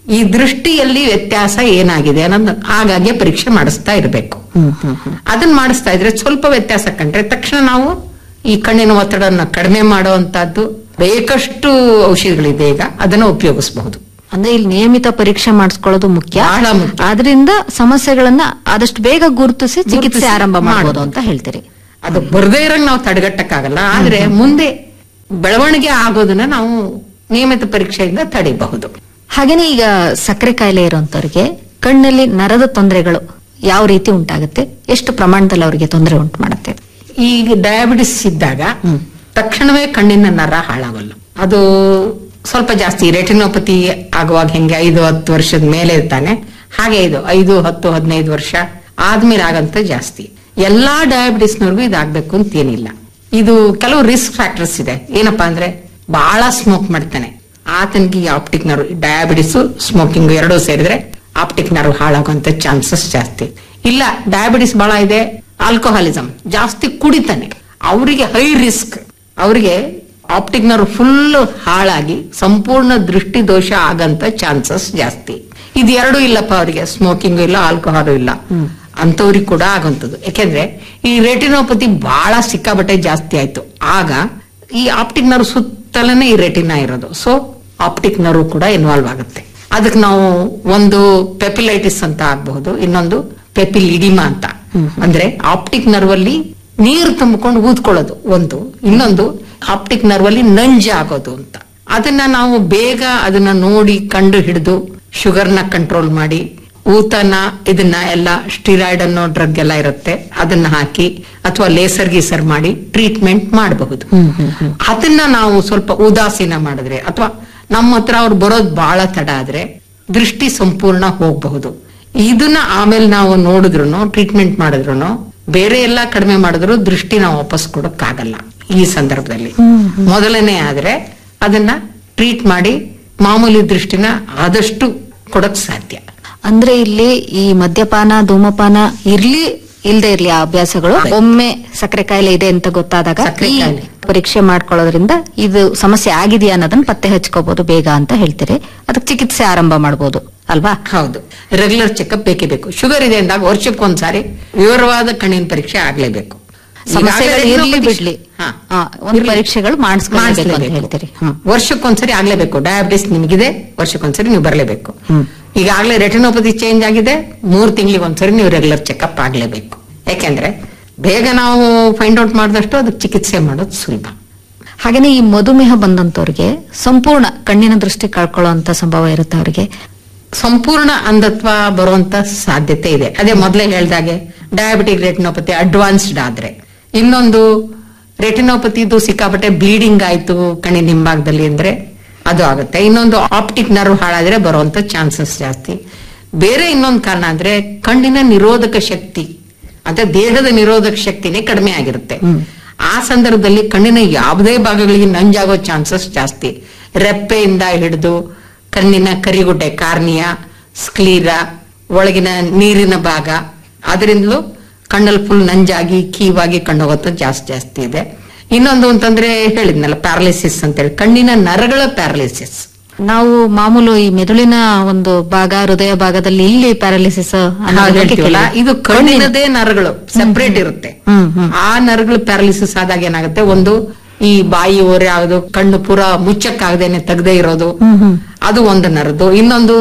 ಈ ದೃಷ್ಟಿಯಲ್ಲಿ ವ್ಯತ್ಯಾಸ ಏನಾಗಿದೆ ಅನ್ನೋದು ಆಗಾಗ್ಗೆ ಪರೀಕ್ಷೆ ಮಾಡಿಸ್ತಾ ಇರಬೇಕು. ಅದನ್ನ ಮಾಡಿಸ್ತಾ ಇದ್ರೆ ಸ್ವಲ್ಪ ವ್ಯತ್ಯಾಸ ಕಂಡ್ರೆ ತಕ್ಷಣ ನಾವು ಈ ಕಣ್ಣಿನ ಒತ್ತಡನ ಕಡಿಮೆ ಮಾಡುವಂತಹದ್ದು ಬೇಕಷ್ಟು ಔಷಧಿಗಳಿದೆ, ಈಗ ಅದನ್ನ ಉಪಯೋಗಿಸಬಹುದು. ಅಂದ್ರೆ ಇಲ್ಲಿ ನಿಯಮಿತ ಪರೀಕ್ಷೆ ಮಾಡಿಸ್ಕೊಳ್ಳೋದು ಮುಖ್ಯ. ಬಹಳ ಮುಖ್ಯ. ಆದ್ರಿಂದ ಸಮಸ್ಯೆಗಳನ್ನ ಆದಷ್ಟು ಬೇಗ ಗುರುತಿಸಿ ಚಿಕಿತ್ಸೆ ಆರಂಭ ಮಾಡಬಹುದು ಅಂತ ಹೇಳ್ತೀರಿ. ಅದು ಬರದೇ ಇರಂಗ್ ನಾವು ತಡೆಗಟ್ಟಕ್ಕಾಗಲ್ಲ, ಆದ್ರೆ ಮುಂದೆ ಬೆಳವಣಿಗೆ ಆಗೋದನ್ನ ನಾವು ನಿಯಮಿತ ಪರೀಕ್ಷೆಯಿಂದ ತಡಿಬಹುದು. ಹಾಗೇನೆ ಈಗ ಸಕ್ಕರೆ ಕಾಯಿಲೆ ಇರುವಂತವ್ರಿಗೆ ಕಣ್ಣಲ್ಲಿ ನರದ ತೊಂದರೆಗಳು ಯಾವ ರೀತಿ ಉಂಟಾಗುತ್ತೆ, ಎಷ್ಟು ಪ್ರಮಾಣದಲ್ಲಿ ಅವರಿಗೆ ತೊಂದರೆ ಉಂಟು ಮಾಡುತ್ತೆ? ಈಗ ಡಯಾಬಿಟಿಸ್ ಇದ್ದಾಗ ತಕ್ಷಣವೇ ಕಣ್ಣಿನ ನರ ಹಾಳಾಗಲ್ಲ. ಅದು ಸ್ವಲ್ಪ ಜಾಸ್ತಿ ರೆಟಿನೋಪತಿ ಆಗುವಾಗ ಹೆಂಗೆ ಐದು ಹತ್ತು ವರ್ಷದ ಮೇಲೆ ಇರ್ತಾನೆ, ಹಾಗೆ ಇದು ಐದು ಹತ್ತು ಹದಿನೈದು ವರ್ಷ ಆದ್ಮೇಲೆ ಆಗಂತ ಜಾಸ್ತಿ. ಎಲ್ಲಾ ಡಯಾಬಿಟಿಸ್ನವ್ರಿಗೂ ಇದಾಗಬೇಕು ಅಂತ ಏನಿಲ್ಲ. ಇದು ಕೆಲವು ರಿಸ್ಕ್ ಫ್ಯಾಕ್ಟರ್ಸ್ ಇದೆ. ಏನಪ್ಪಾ ಅಂದ್ರೆ ಬಹಳ ಸ್ಮೋಕ್ ಮಾಡ್ತಾನೆ, ಆತನಿಗೆ ಆಪ್ಟಿಕ್ ನರ್ವ್, ಡಯಾಬಿಟಿಸ್ ಸ್ಮೋಕಿಂಗ್ ಎರಡೂ ಸೇರಿದ್ರೆ ಆಪ್ಟಿಕ್ ನರ್ವ್ ಹಾಳಾಗುವಂತ ಚಾನ್ಸಸ್ ಜಾಸ್ತಿ. ಇಲ್ಲ ಡಯಾಬಿಟಿಸ್ ಬಹಳ ಇದೆ, ಆಲ್ಕೋಹಾಲಿಸಮ್ ಜಾಸ್ತಿ ಕುಡಿತಾನೆ, ಅವರಿಗೆ ಹೈ ರಿಸ್ಕ್, ಅವರಿಗೆ ಆಪ್ಟಿಕ್ ನರ್ವ್ ಫುಲ್ ಹಾಳಾಗಿ ಸಂಪೂರ್ಣ ದೃಷ್ಟಿ ದೋಷ ಆಗಂತ ಚಾನ್ಸಸ್ ಜಾಸ್ತಿ. ಇದು ಎರಡು ಇಲ್ಲಪ್ಪ ಅವರಿಗೆ, ಸ್ಮೋಕಿಂಗ್ ಇಲ್ಲ ಆಲ್ಕೋಹಾಲ್ ಇಲ್ಲ, ಅಂತವ್ರಿಗೆ ಕೂಡ ಆಗುವಂಥದ್ದು. ಯಾಕೆಂದ್ರೆ ಈ ರೆಟಿನೋಪತಿ ಬಹಳ ಸಿಕ್ಕಾಬಟ್ಟೆ ಜಾಸ್ತಿ ಆಯ್ತು, ಆಗ ಈ ಆಪ್ಟಿಕ್ ನರ್ವ್ ಸುತ್ತಲೇ ಈ ರೆಟಿನಾ ಇರೋದು, ಸೊ ಆಪ್ಟಿಕ್ ನರ್ವ್ ಕೂಡ ಇನ್ವಾಲ್ವ್ ಆಗುತ್ತೆ. ಅದಕ್ಕೆ ನಾವು ಒಂದು ಪೆಪಿಲೈಟಿಸ್ ಅಂತ ಆಗಬಹುದು, ಇನ್ನೊಂದು ಪೆಪಿಲಿಡಿಮಾ ಅಂತ. ಅಂದ್ರೆ ಆಪ್ಟಿಕ್ ನರ್ವ್ ಅಲ್ಲಿ ನೀರು ತುಂಬಿಕೊಂಡು ಊದ್ಕೊಳ್ಳೋದು ಒಂದು, ಇನ್ನೊಂದು ಆಪ್ಟಿಕ್ ನರ್ವ್ ಅಲ್ಲಿ ನಂಜ ಆಗೋದು ಅಂತ. ಅದನ್ನ ನಾವು ಬೇಗ ಅದನ್ನ ನೋಡಿ ಕಂಡು ಹಿಡಿದು ಶುಗರ್ನ ಕಂಟ್ರೋಲ್ ಮಾಡಿ, ಊತನ ಇದನ್ನ ಎಲ್ಲ ಸ್ಟಿರಾಯ್ಡ್ ಅನ್ನೋ ಡ್ರಗ್ ಎಲ್ಲ ಇರುತ್ತೆ, ಅದನ್ನ ಹಾಕಿ ಅಥವಾ ಲೇಸರ್ ಗೀಸರ್ ಮಾಡಿ ಟ್ರೀಟ್ಮೆಂಟ್ ಮಾಡಬಹುದು. ಅದನ್ನ ನಾವು ಸ್ವಲ್ಪ ಉದಾಸೀನ ಮಾಡಿದ್ರೆ ಅಥವಾ ನಮ್ಮ ಹತ್ರ ಅವ್ರು ಬರೋದು ಬಹಳ ತಡ ಆದ್ರೆ ದೃಷ್ಟಿ ಸಂಪೂರ್ಣ ಹೋಗಬಹುದು. ಇದನ್ನ ಆಮೇಲೆ ನಾವು ನೋಡಿದ್ರು ಟ್ರೀಟ್ಮೆಂಟ್ ಮಾಡಿದ್ರು ಬೇರೆ ಎಲ್ಲ ಕಡಿಮೆ ಮಾಡಿದ್ರು ದೃಷ್ಟಿ ನಾವು ವಾಪಸ್ ಕೊಡಕ್ಕಾಗಲ್ಲ. ಈ ಸಂದರ್ಭದಲ್ಲಿ ಮೊದಲನೇ ಆದ್ರೆ ಅದನ್ನ ಟ್ರೀಟ್ ಮಾಡಿ ಮಾಮೂಲಿ ದೃಷ್ಟಿನ ಆದಷ್ಟು ಕೊಡಕ್ ಸಾಧ್ಯ. ಅಂದ್ರೆ ಇಲ್ಲಿ ಈ ಮದ್ಯಪಾನ ಧೂಮಪಾನ ಇರ್ಲಿ ಇಲ್ದೇ ಇರ್ಲಿ ಆ ಅಭ್ಯಾಸಗಳು ಒಮ್ಮೆ ಸಕ್ಕರೆ ಕಾಯಿಲೆ ಇದೆ ಅಂತ ಗೊತ್ತಾದಾಗ ಈ ಪರೀಕ್ಷೆ ಮಾಡ್ಕೊಳ್ಳೋದ್ರಿಂದ ಇದು ಸಮಸ್ಯೆ ಆಗಿದೆಯಾ ಅನ್ನೋದನ್ನ ಪತ್ತೆ ಹಚ್ಕೋಬಹುದು ಬೇಗ ಅಂತ ಹೇಳ್ತೀರಿ. ಅದಕ್ಕೆ ಚಿಕಿತ್ಸೆ ಆರಂಭ ಮಾಡಬಹುದು ಅಲ್ವಾ? ಹೌದು, ರೆಗ್ಯುಲರ್ ಚೆಕ್ಅಪ್ ಬೇಕೇ ಬೇಕು. ಶುಗರ್ ಇದೆ ಅಂದಾಗ ವರ್ಷಕ್ಕೊಂದ್ಸಾರಿ ವಿವರವಾದ ಕಣ್ಣಿನ ಪರೀಕ್ಷೆ ಆಗ್ಲೇಬೇಕು. ಸಮಸ್ಯೆಗಳು ಇರ್ಲಿ ಬಿಡ್ಲಿ ಒಂದು ಪರೀಕ್ಷೆಗಳು ಮಾಡಿಸ್ಕೊಳ್ಳಬೇಕು ಹೇಳ್ತೀರಿ. ವರ್ಷಕ್ಕೊಂದ್ಸರಿ ಆಗ್ಲೇಬೇಕು. ಡಯಾಬಿಟಿಸ್ ನಿಮಗಿದೆ, ವರ್ಷಕ್ಕೊಂದ್ಸರಿ ನೀವು ಬರಲೇಬೇಕು. ಈಗಾಗಲೇ ರೆಟಿನೋಪತಿ ಚೇಂಜ್ ಆಗಿದೆ, ಮೂರ್ ತಿಂಗಳಿಗೆ ಒಂದ್ಸರಿ ನೀವು ರೆಗ್ಯುಲರ್ ಚೆಕ್ಅಪ್ ಆಗ್ಲೇಬೇಕು. ಯಾಕೆಂದ್ರೆ ಬೇಗ ನಾವು ಫೈಂಡ್ ಔಟ್ ಮಾಡಿದಷ್ಟು ಅದಕ್ಕೆ ಚಿಕಿತ್ಸೆ ಮಾಡೋದು ಸುಲಭ. ಹಾಗೇನೆ ಈ ಮಧುಮೇಹ ಬಂದಂತವ್ರಿಗೆ ಸಂಪೂರ್ಣ ಕಣ್ಣಿನ ದೃಷ್ಟಿ ಕಳ್ಕೊಳ್ಳುವಂತ ಸಂಭವ ಇರುತ್ತೆ. ಅವರಿಗೆ ಸಂಪೂರ್ಣ ಅಂಧತ್ವ ಬರುವಂತ ಸಾಧ್ಯತೆ ಇದೆ. ಅದೇ ಮೊದಲೇ ಹೇಳ್ದಾಗೆ ಡಯಾಬಿಟಿಕ್ ರೆಟಿನೋಪತಿ ಅಡ್ವಾನ್ಸ್ಡ್ ಆದ್ರೆ, ಇನ್ನೊಂದು ರೆಟಿನೋಪತಿದು ಸಿಕ್ಕಾಪಟ್ಟೆ ಬ್ಲೀಡಿಂಗ್ ಆಯ್ತು ಕಣ್ಣಿನ ಹಿಂಭಾಗದಲ್ಲಿ ಅಂದ್ರೆ ಅದು ಆಗುತ್ತೆ. ಇನ್ನೊಂದು ಆಪ್ಟಿಕ್ ನರ್ವ್ ಹಾಳಾದ್ರೆ ಬರುವಂತ ಚಾನ್ಸಸ್ ಜಾಸ್ತಿ. ಬೇರೆ ಇನ್ನೊಂದು ಕಾರಣ ಅಂದ್ರೆ ಕಣ್ಣಿನ ನಿರೋಧಕ ಶಕ್ತಿ ಅಂದ್ರೆ ದೇಹದ ನಿರೋಧಕ ಶಕ್ತಿನೇ ಕಡಿಮೆ ಆಗಿರುತ್ತೆ. ಆ ಸಂದರ್ಭದಲ್ಲಿ ಕಣ್ಣಿನ ಯಾವುದೇ ಭಾಗಗಳಿಗೆ ನಂಜಾಗೋ ಚಾನ್ಸಸ್ ಜಾಸ್ತಿ. ರೆಪ್ಪೆಯಿಂದ ಹಿಡಿದು ಕಣ್ಣಿನ ಕರಿಗುಡ್ಡೆ, ಕಾರ್ನಿಯಾ, ಸ್ಕ್ಲೀರಾ, ಒಳಗಿನ ನೀರಿನ ಭಾಗ, ಅದರಿಂದಲೂ ಕಣ್ಣಲ್ಲಿ ಫುಲ್ ನಂಜಾಗಿ ಕೀವಾಗಿ ಕಣ್ಣೋಗತ್ತ ಜಾಸ್ತಿ ಜಾಸ್ತಿ ಇದೆ. ಇನ್ನೊಂದು ಅಂತಂದ್ರೆ ಹೇಳಿದ್ನಲ್ಲ ಪ್ಯಾರಲಿಸಿಸ್ ಅಂತೇಳಿ, ಕಣ್ಣಿನ ನರಗಳ ಪ್ಯಾರಲಿಸಿಸ್. ನಾವು ಮಾಮೂಲು ಈ ಮೆದುಳಿನ ಒಂದು ಭಾಗ, ಹೃದಯ ಭಾಗದಲ್ಲಿ ಇಲ್ಲಿ ಪ್ಯಾರಲಿಸಿಸ್ ಹೇಳ್ತೀವಲ್ಲ, ಇದು ಕಣ್ಣಿನದೇ ನರಗಳು ಸೆಪರೇಟ್ ಇರುತ್ತೆ. ಆ ನರಗಳು ಪ್ಯಾರಲಿಸಿಸ್ ಆದಾಗ ಏನಾಗುತ್ತೆ, ಒಂದು ಈ ಬಾಯಿ ಓರೆ ಆಗೋದು, ಕಣ್ಣು ಪೂರ ಮುಚ್ಚಕ್ಕಾಗದೇನೆ ತೆಗದೇ ಇರೋದು, ಅದು ಒಂದು ನರದು. ಇನ್ನೊಂದು